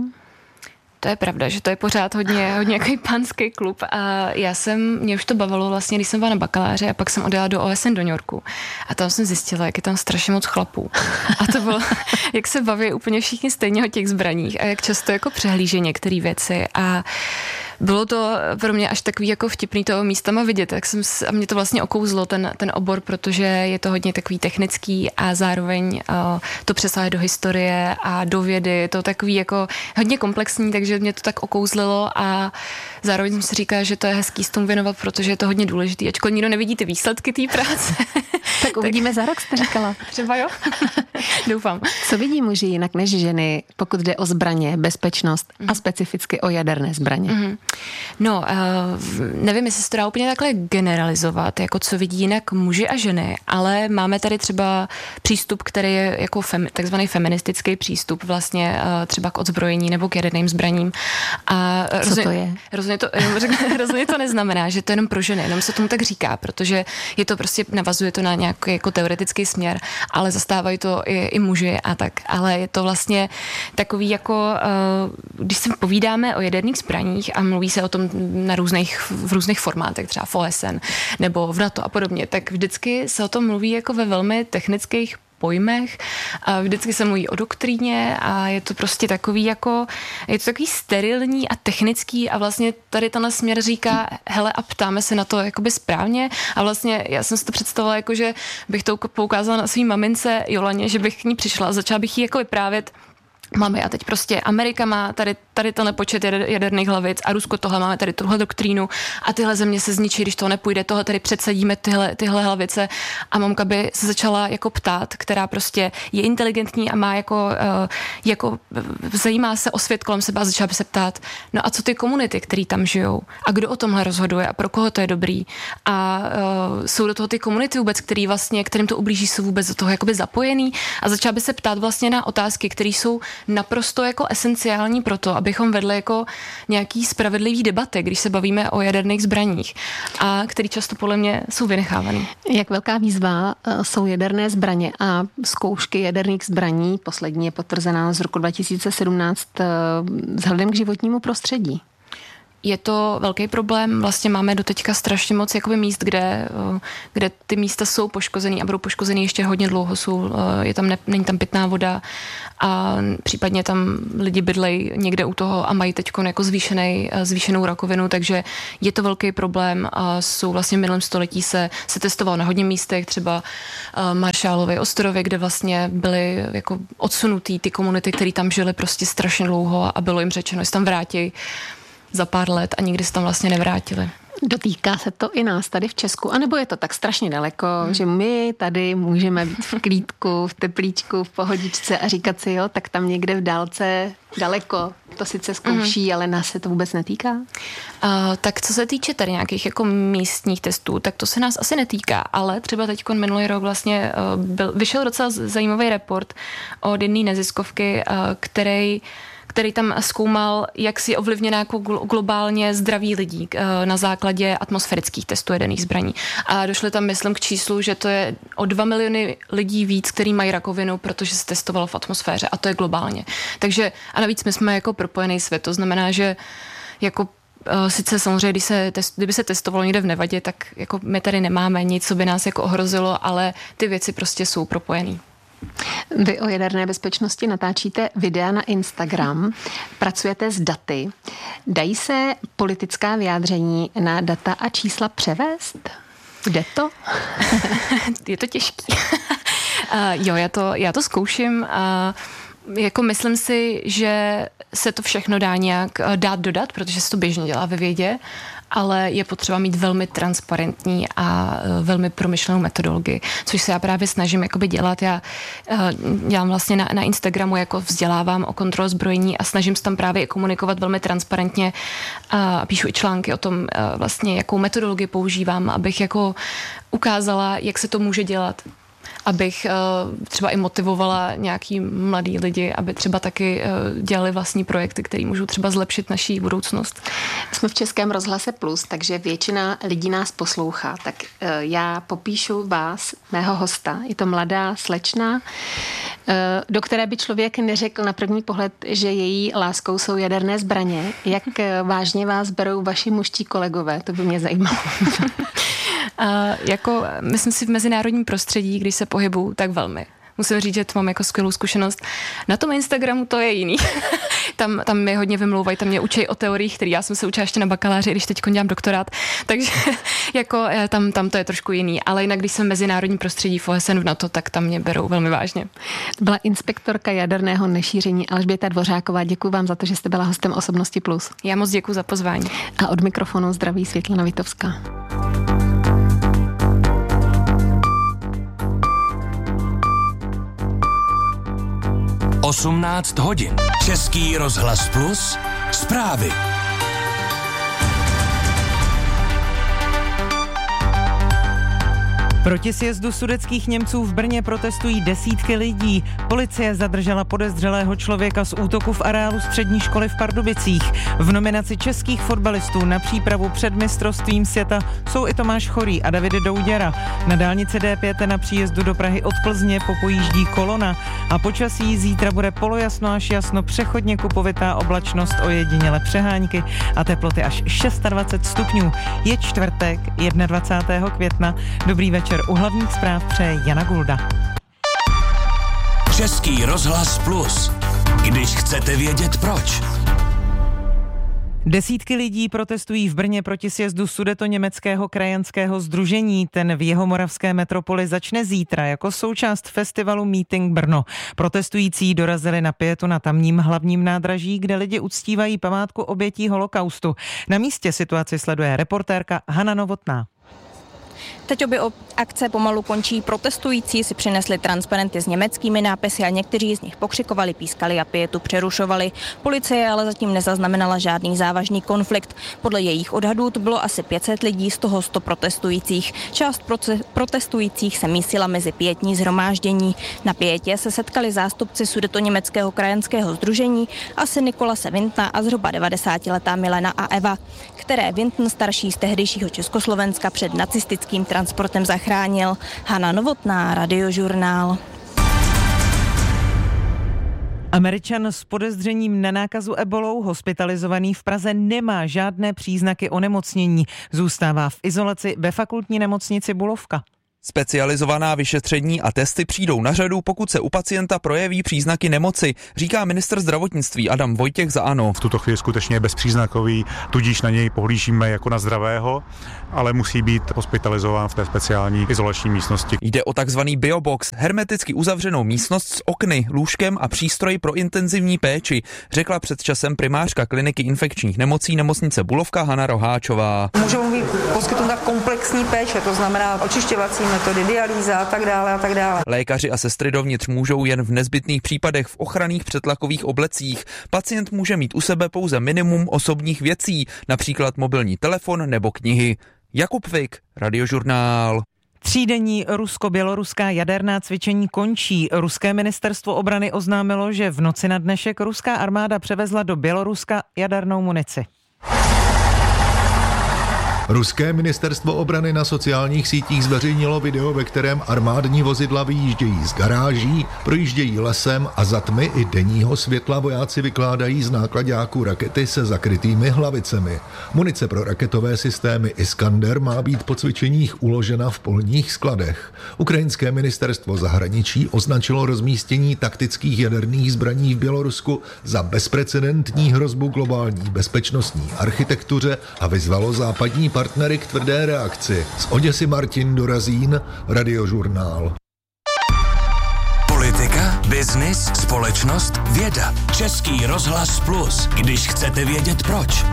To je pravda, že to je pořád hodně nějaký pánský klub a mě už to bavilo vlastně, když jsem byla na bakaláře a pak jsem odjela do OSN do New Yorku a tam jsem zjistila, jak je tam strašně moc chlapů. A to bylo, jak se baví úplně všichni stejně o těch zbraních a jak často jako přehlíží některé věci a bylo to pro mě až takový jako vtipný toho místama vidět, a mě to vlastně okouzlo ten obor, protože je to hodně takový technický a zároveň to přesahuje do historie a do vědy, je to takový jako hodně komplexní, takže mě to tak okouzlilo a zároveň jsem si říkala, že to je hezký s tomu věnovat, protože je to hodně důležitý, ačkoliv nikdo nevidí ty výsledky té práce. Tak uvidíme za rok, jste říkala. Třeba jo. Doufám. Co vidí muži jinak než ženy, pokud jde o zbraně, bezpečnost a specificky o jaderné zbraně? No, nevím, jestli se to dá úplně takhle generalizovat, jako co vidí jinak muži a ženy, ale máme tady třeba přístup, který je jako takzvaný feministický přístup vlastně třeba k odzbrojení nebo k jaderným zbraním. A co to je? Rozhodně to neznamená, že to je jenom pro ženy, jenom se tomu tak říká, protože je to prostě, navazuje to na nějaký jako teoretický směr, ale zastávají to i muži a tak. Ale je to vlastně takový jako, když se povídáme o jaderných zbraních a mluví se o tom v různých formátech, třeba v OSN nebo v NATO a podobně, tak vždycky se o tom mluví jako ve velmi technických pojmech. A vždycky se mluví o doktríně a je to prostě takový je to takový sterilní a technický a vlastně tady tenhle směr říká, hele a ptáme se na to jakoby správně a vlastně já jsem si to představila jako, že bych to poukázala na svý mamince Jolaně, že bych k ní přišla a začala bych jí jako vyprávět, mami, a teď prostě Amerika má tady tenhle počet jaderných hlavic a Rusko tohle, máme tady tuhle doktrínu a tyhle země se zničí, když toho nepůjde, tohle tady předsadíme tyhle hlavice a mamka by se začala jako ptát, která prostě je inteligentní a má jako zajímá se o svět kolem sebe a začala by se ptát, no a co ty komunity, který tam žijou a kdo o tomhle rozhoduje a pro koho to je dobrý a jsou do toho ty komunity vůbec, kterým to ublíží, jsou vůbec do toho jakoby zapojený a začala by se ptát vlastně na otázky, které jsou naprosto jako esenciální pro to, abychom vedli jako nějaký spravedlivý debaty, když se bavíme o jaderných zbraních a který často podle mě jsou vynechávaný. Jak velká výzva jsou jaderné zbraně a zkoušky jaderných zbraní, poslední je potvrzená z roku 2017 vzhledem k životnímu prostředí? Je to velký problém, vlastně máme doteďka strašně moc jakoby míst, kde ty místa jsou poškozený a budou poškozený ještě hodně dlouho, není tam pitná voda a případně tam lidi bydlejí někde u toho a mají teďko jako zvýšenou rakovinu, takže je to velký problém a jsou vlastně v minulém století se testovalo na hodně místech, třeba Marshallovy ostrovy, kde vlastně byly jako odsunutý ty komunity, které tam žily prostě strašně dlouho a bylo jim řečeno, že se tam vrátí za pár let a nikdy se tam vlastně nevrátili. Dotýká se to i nás tady v Česku, anebo je to tak strašně daleko, že my tady můžeme být v klídku, v teplíčku, v pohodičce a říkat si, jo, tak tam někde v dálce daleko to sice zkouší, ale nás se to vůbec netýká? Tak co se týče tady nějakých jako místních testů, tak to se nás asi netýká, ale třeba teď minulý rok vlastně vyšel docela zajímavý report od jedné neziskovky, který tam zkoumal, jak si ovlivněná jako globálně zdraví lidí na základě atmosférických testů jaderných zbraní. A došli tam, myslím, k číslu, že to je o 2 miliony lidí víc, který mají rakovinu, protože se testovalo v atmosféře a to je globálně. Takže a navíc my jsme jako propojený svět, to znamená, že jako sice samozřejmě, kdyby se testovalo někde v Nevadě, tak jako my tady nemáme nic, co by nás jako ohrozilo, ale ty věci prostě jsou propojený. Vy o jaderné bezpečnosti natáčíte videa na Instagram, pracujete s daty. Dají se politická vyjádření na data a čísla převést? Jde to? Je to těžký. Jo, já to zkouším a jako myslím si, že se to všechno dá nějak dát dodat, protože se to běžně dělá ve vědě, ale je potřeba mít velmi transparentní a velmi promyšlenou metodologii, což se já právě snažím jakoby dělat. Já dělám vlastně na Instagramu, jako vzdělávám o kontrole zbrojení a snažím se tam právě komunikovat velmi transparentně a píšu i články o tom vlastně, jakou metodologii používám, abych jako ukázala, jak se to může dělat. Abych třeba i motivovala nějaký mladý lidi, aby třeba taky dělali vlastní projekty, které můžou třeba zlepšit naší budoucnost. Jsme v Českém rozhlase Plus, takže většina lidí nás poslouchá. Tak já popíšu vás, mého hosta. Je to mladá slečna, do které by člověk neřekl na první pohled, že její láskou jsou jaderné zbraně. Jak vážně vás berou vaši mužští kolegové? To by mě zajímalo. Jako, myslím si v mezinárodním prostředí, když se pohybuju, tak velmi. Musím říct, že to mám jako skvělou zkušenost. Na tom Instagramu to je jiný. Tam mě hodně vymlouvají, tam mě učí o teoriích, které já jsem se učila ještě na bakaláři, když teď dělám doktorát. Takže jako tam to je trošku jiný. Ale jinak, když jsem v mezinárodním prostředí v OSN v NATO, tak tam mě berou velmi vážně. Byla inspektorka jaderného nešíření Alžběta Dvořáková. Děkuji vám za to, že jste byla hostem Osobnosti Plus. Já moc děkuji za pozvání. A od mikrofonu zdraví Světlana Vitovská. Osmnáct hodin. Český rozhlas Plus. Zprávy. Proti sjezdu sudetských Němců v Brně protestují desítky lidí. Policie zadržela podezřelého člověka z útoku v areálu střední školy v Pardubicích. V nominaci českých fotbalistů na přípravu před mistrovstvím světa jsou i Tomáš Chorý a David Douděra. Na dálnici D5 na příjezdu do Prahy od Plzně popojíždí kolona. A počasí zítra bude polojasno až jasno, přechodně kupovitá oblačnost, ojediněle přehánky a teploty až 26 stupňů. Je čtvrtek, 21. května. Dobrý večer. U hlavních zpráv přeje Jana Gulda. Český rozhlas Plus. Když chcete vědět proč. Desítky lidí protestují v Brně proti sjezdu Sudetoněmeckého krajanského sdružení. Ten v jihomoravské metropoli začne zítra jako součást festivalu Meeting Brno. Protestující dorazili na pietu na tamním hlavním nádraží, kde lidi uctívají památku obětí holokaustu. Na místě situaci sleduje reportérka Hana Novotná. Teď obě akce pomalu končí. Protestující si přinesli transparenty s německými nápisy a někteří z nich pokřikovali, pískali a pietu přerušovali. Policie ale zatím nezaznamenala žádný závažný konflikt. Podle jejich odhadů to bylo asi 500 lidí, z toho 100 protestujících. Část protestujících se mísila mezi pietní shromáždění. Na pietě se setkali zástupci Sudetoněmeckého krajanského sdružení a syn Nikolase Wintna a zhruba 90letá Milena a Eva, které Wintn starší z tehdejšího Československa před nacistickým transportem zachránil. Hana Novotná, Radiožurnál. Američan s podezřením na nákazu ebolou hospitalizovaný v Praze nemá žádné příznaky onemocnění. Zůstává v izolaci ve fakultní nemocnici Bulovka. Specializovaná vyšetření a testy přijdou na řadu, pokud se u pacienta projeví příznaky nemoci, říká ministr zdravotnictví Adam Vojtěch za ANO. V tuto chvíli skutečně je bezpříznakový, tudíž na něj pohlížíme jako na zdravého, ale musí být hospitalizován v té speciální izolační místnosti. Jde o takzvaný biobox, hermeticky uzavřenou místnost s okny, lůžkem a přístroji pro intenzivní péči, řekla před časem primářka kliniky infekčních nemocí nemocnice Bulovka Hana Roháčová. Můžou být poskytnuta komplexní péče, to znamená očišťovací metody, dialýza a tak dále a tak dále. Lékaři a sestry dovnitř můžou jen v nezbytných případech v ochranných předtlakových oblecích. Pacient může mít u sebe pouze minimum osobních věcí, například mobilní telefon nebo knihy. Jakub Vik, Radiožurnál. Třídenní rusko-běloruská jaderná cvičení končí. Ruské ministerstvo obrany oznámilo, že v noci na dnešek ruská armáda převezla do Běloruska jadernou munici. Ruské ministerstvo obrany na sociálních sítích zveřejnilo video, ve kterém armádní vozidla vyjíždějí z garáží, projíždějí lesem a za tmy i denního světla vojáci vykládají z náklaďáků rakety se zakrytými hlavicemi. Munice pro raketové systémy Iskander má být po cvičeních uložena v polních skladech. Ukrajinské ministerstvo zahraničí označilo rozmístění taktických jaderných zbraní v Bělorusku za bezprecedentní hrozbu globální bezpečnostní architektuře a vyzvalo západní partnery k tvrdé reakci. Z Oděsy Martin Dorazín, Radiožurnál. Politika, biznis, společnost, věda. Český rozhlas Plus, když chcete vědět proč.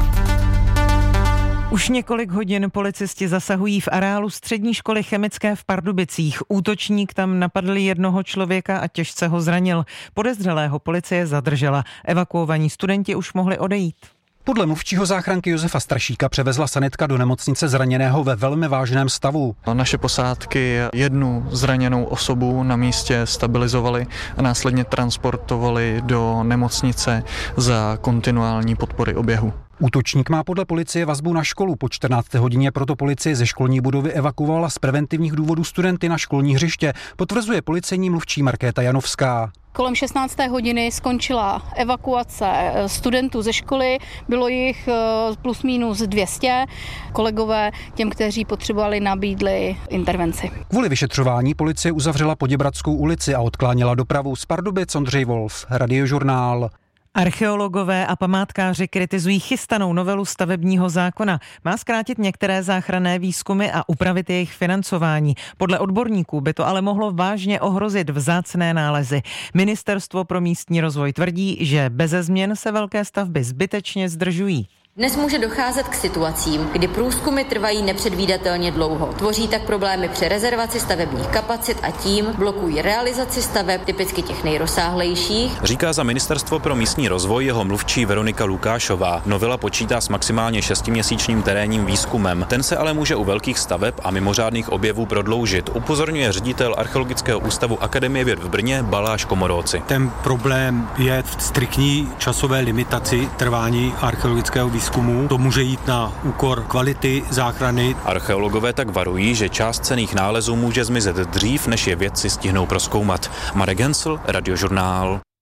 Už několik hodin policisti zasahují v areálu střední školy chemické v Pardubicích. Útočník tam napadl jednoho člověka a těžce ho zranil. Podezřelého policie zadržela. Evakuovaní studenti už mohli odejít. Podle mluvčího záchranky Josefa Strašíka převezla sanitka do nemocnice zraněného ve velmi vážném stavu. Naše posádky jednu zraněnou osobu na místě stabilizovali a následně transportovali do nemocnice za kontinuální podpory oběhu. Útočník má podle policie vazbu na školu. Po 14. hodině proto policie ze školní budovy evakuovala z preventivních důvodů studenty na školní hřiště, potvrzuje policejní mluvčí Markéta Janovská. Kolem 16. hodiny skončila evakuace studentů ze školy, bylo jich plus minus 200. Kolegové těm, kteří potřebovali, nabídli intervenci. Kvůli vyšetřování policie uzavřela Poděbradskou ulici a odklánila dopravu. Z Pardubic Ondřej Wolf, Radiožurnál. Archeologové a památkáři kritizují chystanou novelu stavebního zákona. Má zkrátit některé záchranné výzkumy a upravit jejich financování. Podle odborníků by to ale mohlo vážně ohrozit vzácné nálezy. Ministerstvo pro místní rozvoj tvrdí, že beze změn se velké stavby zbytečně zdržují. Dnes může docházet k situacím, kdy průzkumy trvají nepředvídatelně dlouho. Tvoří tak problémy při rezervaci stavebních kapacit a tím blokují realizaci staveb, typicky těch nejrozsáhlejších. Říká za Ministerstvo pro místní rozvoj jeho mluvčí Veronika Lukášová. Novela počítá s maximálně 6měsíčním terénním výzkumem. Ten se ale může u velkých staveb a mimořádných objevů prodloužit, upozorňuje ředitel Archeologického ústavu Akademie věd v Brně Baláš Komoróci. Ten problém je v striktní časové limitaci trvání archeologického výzkumu. To může jít na úkor kvality záchrany. Archeologové tak varují, že část cenných nálezů může zmizet dřív, než je vědci stihnou prozkoumat. Marek Hensl, Radiožurnál.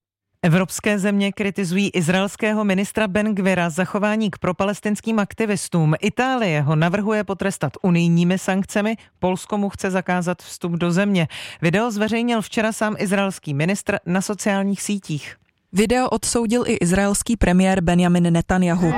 Evropské země kritizují izraelského ministra Ben Gvira za chování k propalestinským aktivistům. Itálie ho navrhuje potrestat unijními sankcemi, Polsko mu chce zakázat vstup do země. Video zveřejnil včera sám izraelský ministr na sociálních sítích. Video odsoudil i izraelský premiér Benjamin Netanjahu.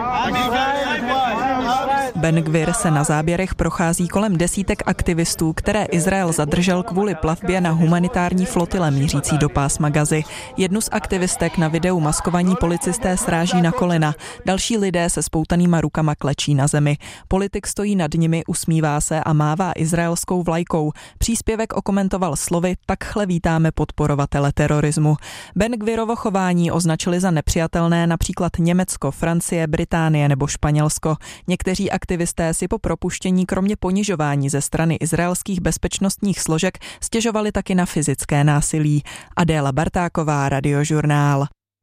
Ben Gvir se na záběrech prochází kolem desítek aktivistů, které Izrael zadržel kvůli plavbě na humanitární flotile mířící do pásma Gazy. Jednu z aktivistek na videu maskovaní policisté sráží na kolena. Další lidé se spoutanýma rukama klečí na zemi. Politik stojí nad nimi, usmívá se a mává izraelskou vlajkou. Příspěvek okomentoval slovy: takhle vítáme podporovatele terorismu. Ben Gvirovo chování označili za nepřijatelné například Německo, Francie, Británie nebo Španělsko. Někteří aktivisté si po propuštění kromě ponižování ze strany izraelských bezpečnostních složek stěžovali taky na fyzické násilí. Adéla Bartáková, Radiožurnál.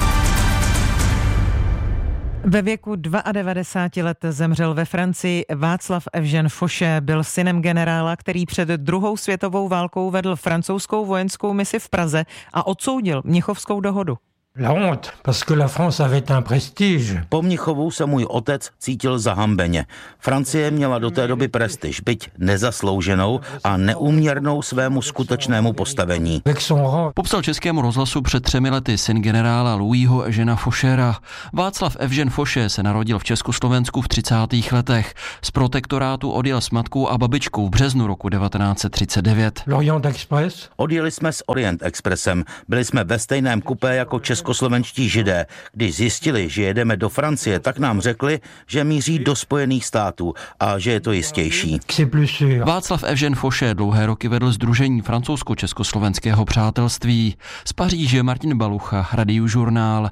Ve věku 92 let zemřel ve Francii Václav Evžen Fauché. Byl synem generála, který před druhou světovou válkou vedl francouzskou vojenskou misi v Praze a odsoudil Mnichovskou dohodu. La honte, parce que la France avait un prestige. Po Mnichovu se můj otec cítil zahambeně. Francie měla do té doby prestiž, byť nezaslouženou a neúměrnou svému skutečnému postavení. Popsal Českému rozhlasu před 3 lety syn generála Louisho Evžena Fauchera. Václav Evžen Fauché se narodil v Československu v 30. letech. Z protektorátu odjel s matkou a babičkou v březnu roku 1939. L'Orient Express? Odjeli jsme s Orient Expressem. Byli jsme ve stejném kupé jako českoslovenští Židé. Když zjistili, že jedeme do Francie, tak nám řekli, že míří do Spojených států a že je to jistější. Václav Evžen Fauché dlouhé roky vedl sdružení francouzsko-československého přátelství. Z Paříže Martin Balucha, Radiožurnál.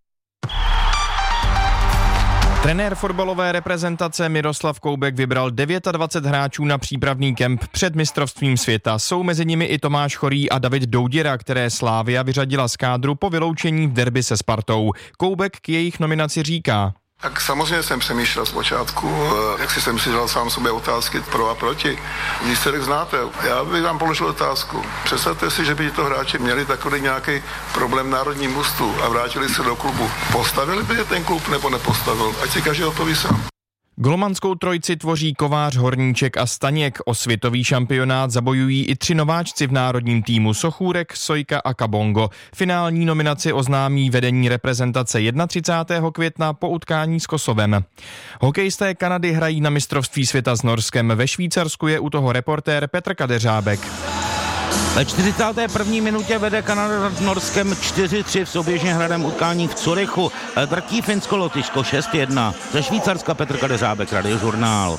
Trenér fotbalové reprezentace Miroslav Koubek vybral 29 hráčů na přípravný kemp před mistrovstvím světa. Jsou mezi nimi i Tomáš Chorý a David Douděra, které Slavia vyřadila z kádru po vyloučení v derby se Spartou. Koubek k jejich nominaci říká: Tak samozřejmě jsem přemýšlel zpočátku, jak jsem si dal sám sobě otázky pro a proti. Výsledek znáte. Já bych vám položil otázku. Představte si, že by to hráči měli takový nějaký problém v národním mužstvu a vrátili se do klubu. Postavili by je ten klub nebo nepostavil? Ať si každý odpoví sám. Golmanskou trojici tvoří Kovář, Horníček a Staněk. O světový šampionát zabojují i 3 nováčci v národním týmu: Sochůrek, Sojka a Kabongo. Finální nominaci oznámí vedení reprezentace 31. května po utkání s Kosovem. Hokejisté Kanady hrají na mistrovství světa s Norskem. Ve Švýcarsku je u toho reportér Petr Kadeřábek. Ve 41. minutě vede Kanada s Norskem 4-3 v souběžně hraném utkání v Curychu. Drtí Finsko-Lotyšsko 6-1. Ze Švýcarska Petr Kadeřábek, Radiožurnál.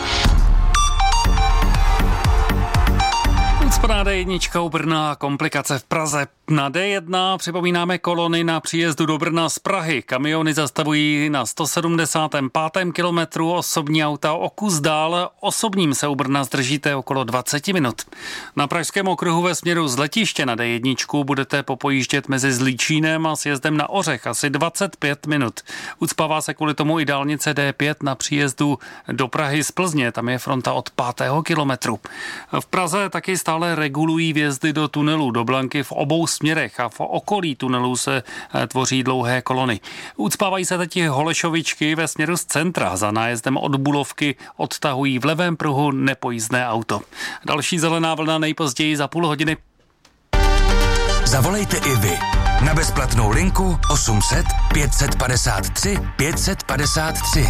Ucpaná D1 u Brna, komplikace v Praze. Na D1 připomínáme kolony na příjezdu do Brna z Prahy. Kamiony zastavují na 175. kilometru, osobní auta o kus dál. Osobním se u Brna zdržíte okolo 20 minut. Na pražském okruhu ve směru z letiště na D1 budete popojíždět mezi Zlíčínem a sjezdem na Ořech asi 25 minut. Ucpává se kvůli tomu i dálnice D5 na příjezdu do Prahy z Plzně. Tam je fronta od 5. kilometru. V Praze taky stále regulují vjezdy do tunelu do Blanky v obou směrech a v okolí tunelů se tvoří dlouhé kolony. Ucpávají se teď Holešovičky ve směru z centra. Za nájezdem od Bulovky odtahují v levém pruhu nepojízdné auto. Další zelená vlna nejpozději za půl hodiny. Zavolejte i vy na bezplatnou linku 800 553 553.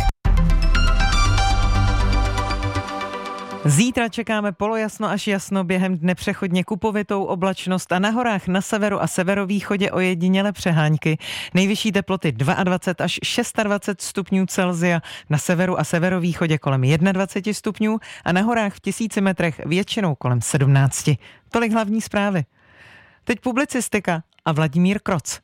Zítra čekáme polojasno až jasno, během dne přechodně kupovitou oblačnost a na horách na severu a severovýchodě ojedinělé přehánky. Nejvyšší teploty 22 až 26 stupňů Celsia, na severu a severovýchodě kolem 21 stupňů a na horách v 1000 metrech většinou kolem 17. Tolik hlavní zprávy. Teď publicistika a Vladimír Kroc.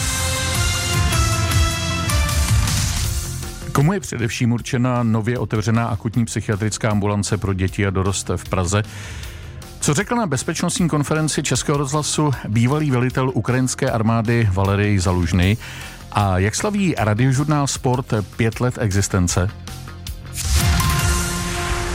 Komu je především určena nově otevřená akutní psychiatrická ambulance pro děti a dorost v Praze? Co řekl na bezpečnostní konferenci Českého rozhlasu bývalý velitel ukrajinské armády Valerij Zalužný? A jak slaví Radiožurnál Sport 5 let existence?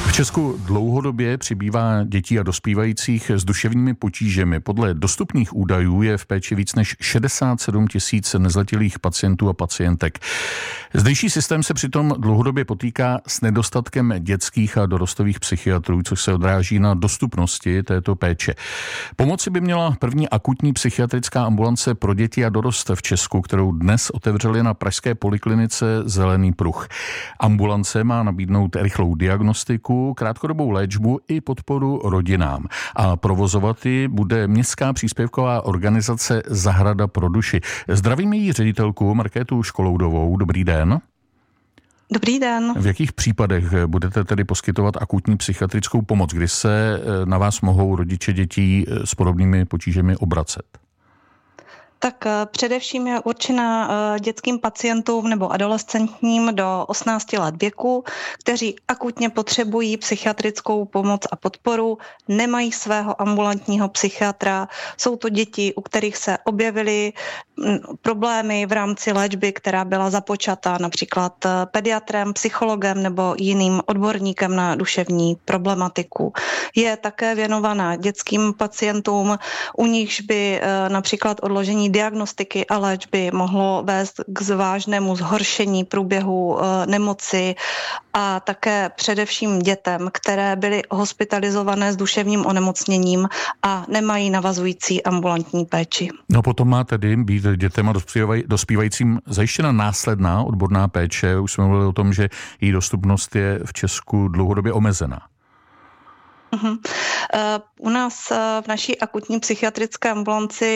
V Česku dlouhodobě přibývá dětí a dospívajících s duševními potížemi. Podle dostupných údajů je v péči víc než 67 000 nezletilých pacientů a pacientek. Zdejší systém se přitom dlouhodobě potýká s nedostatkem dětských a dorostových psychiatrů, což se odráží na dostupnosti této péče. Pomoci by měla první akutní psychiatrická ambulance pro děti a dorost v Česku, kterou dnes otevřeli na pražské poliklinice Zelený pruh. Ambulance má nabídnout rychlou diagnostiku, krátkodobou léčbu i podporu rodinám. A provozovat ji bude městská příspěvková organizace Zahrada pro duši. Zdravím její ředitelku Markétu Školoudovou. Dobrý den. Dobrý den. V jakých případech budete tedy poskytovat akutní psychiatrickou pomoc, kdy se na vás mohou rodiče dětí s podobnými potížemi obracet? Tak především je určena dětským pacientům nebo adolescentním do 18 let věku, kteří akutně potřebují psychiatrickou pomoc a podporu, nemají svého ambulantního psychiatra. Jsou to děti, u kterých se objevily problémy v rámci léčby, která byla započata například pediatrem, psychologem nebo jiným odborníkem na duševní problematiku. Je také věnovaná dětským pacientům, u nichž by například odložení diagnostiky a léčby mohlo vést k vážnému zhoršení průběhu nemoci a také především dětem, které byly hospitalizované s duševním onemocněním a nemají navazující ambulantní péči. No potom má tedy být dětem a dospívajícím zajištěna následná odborná péče. Už jsme mluvili o tom, že její dostupnost je v Česku dlouhodobě omezená. U nás v naší akutní psychiatrické ambulanci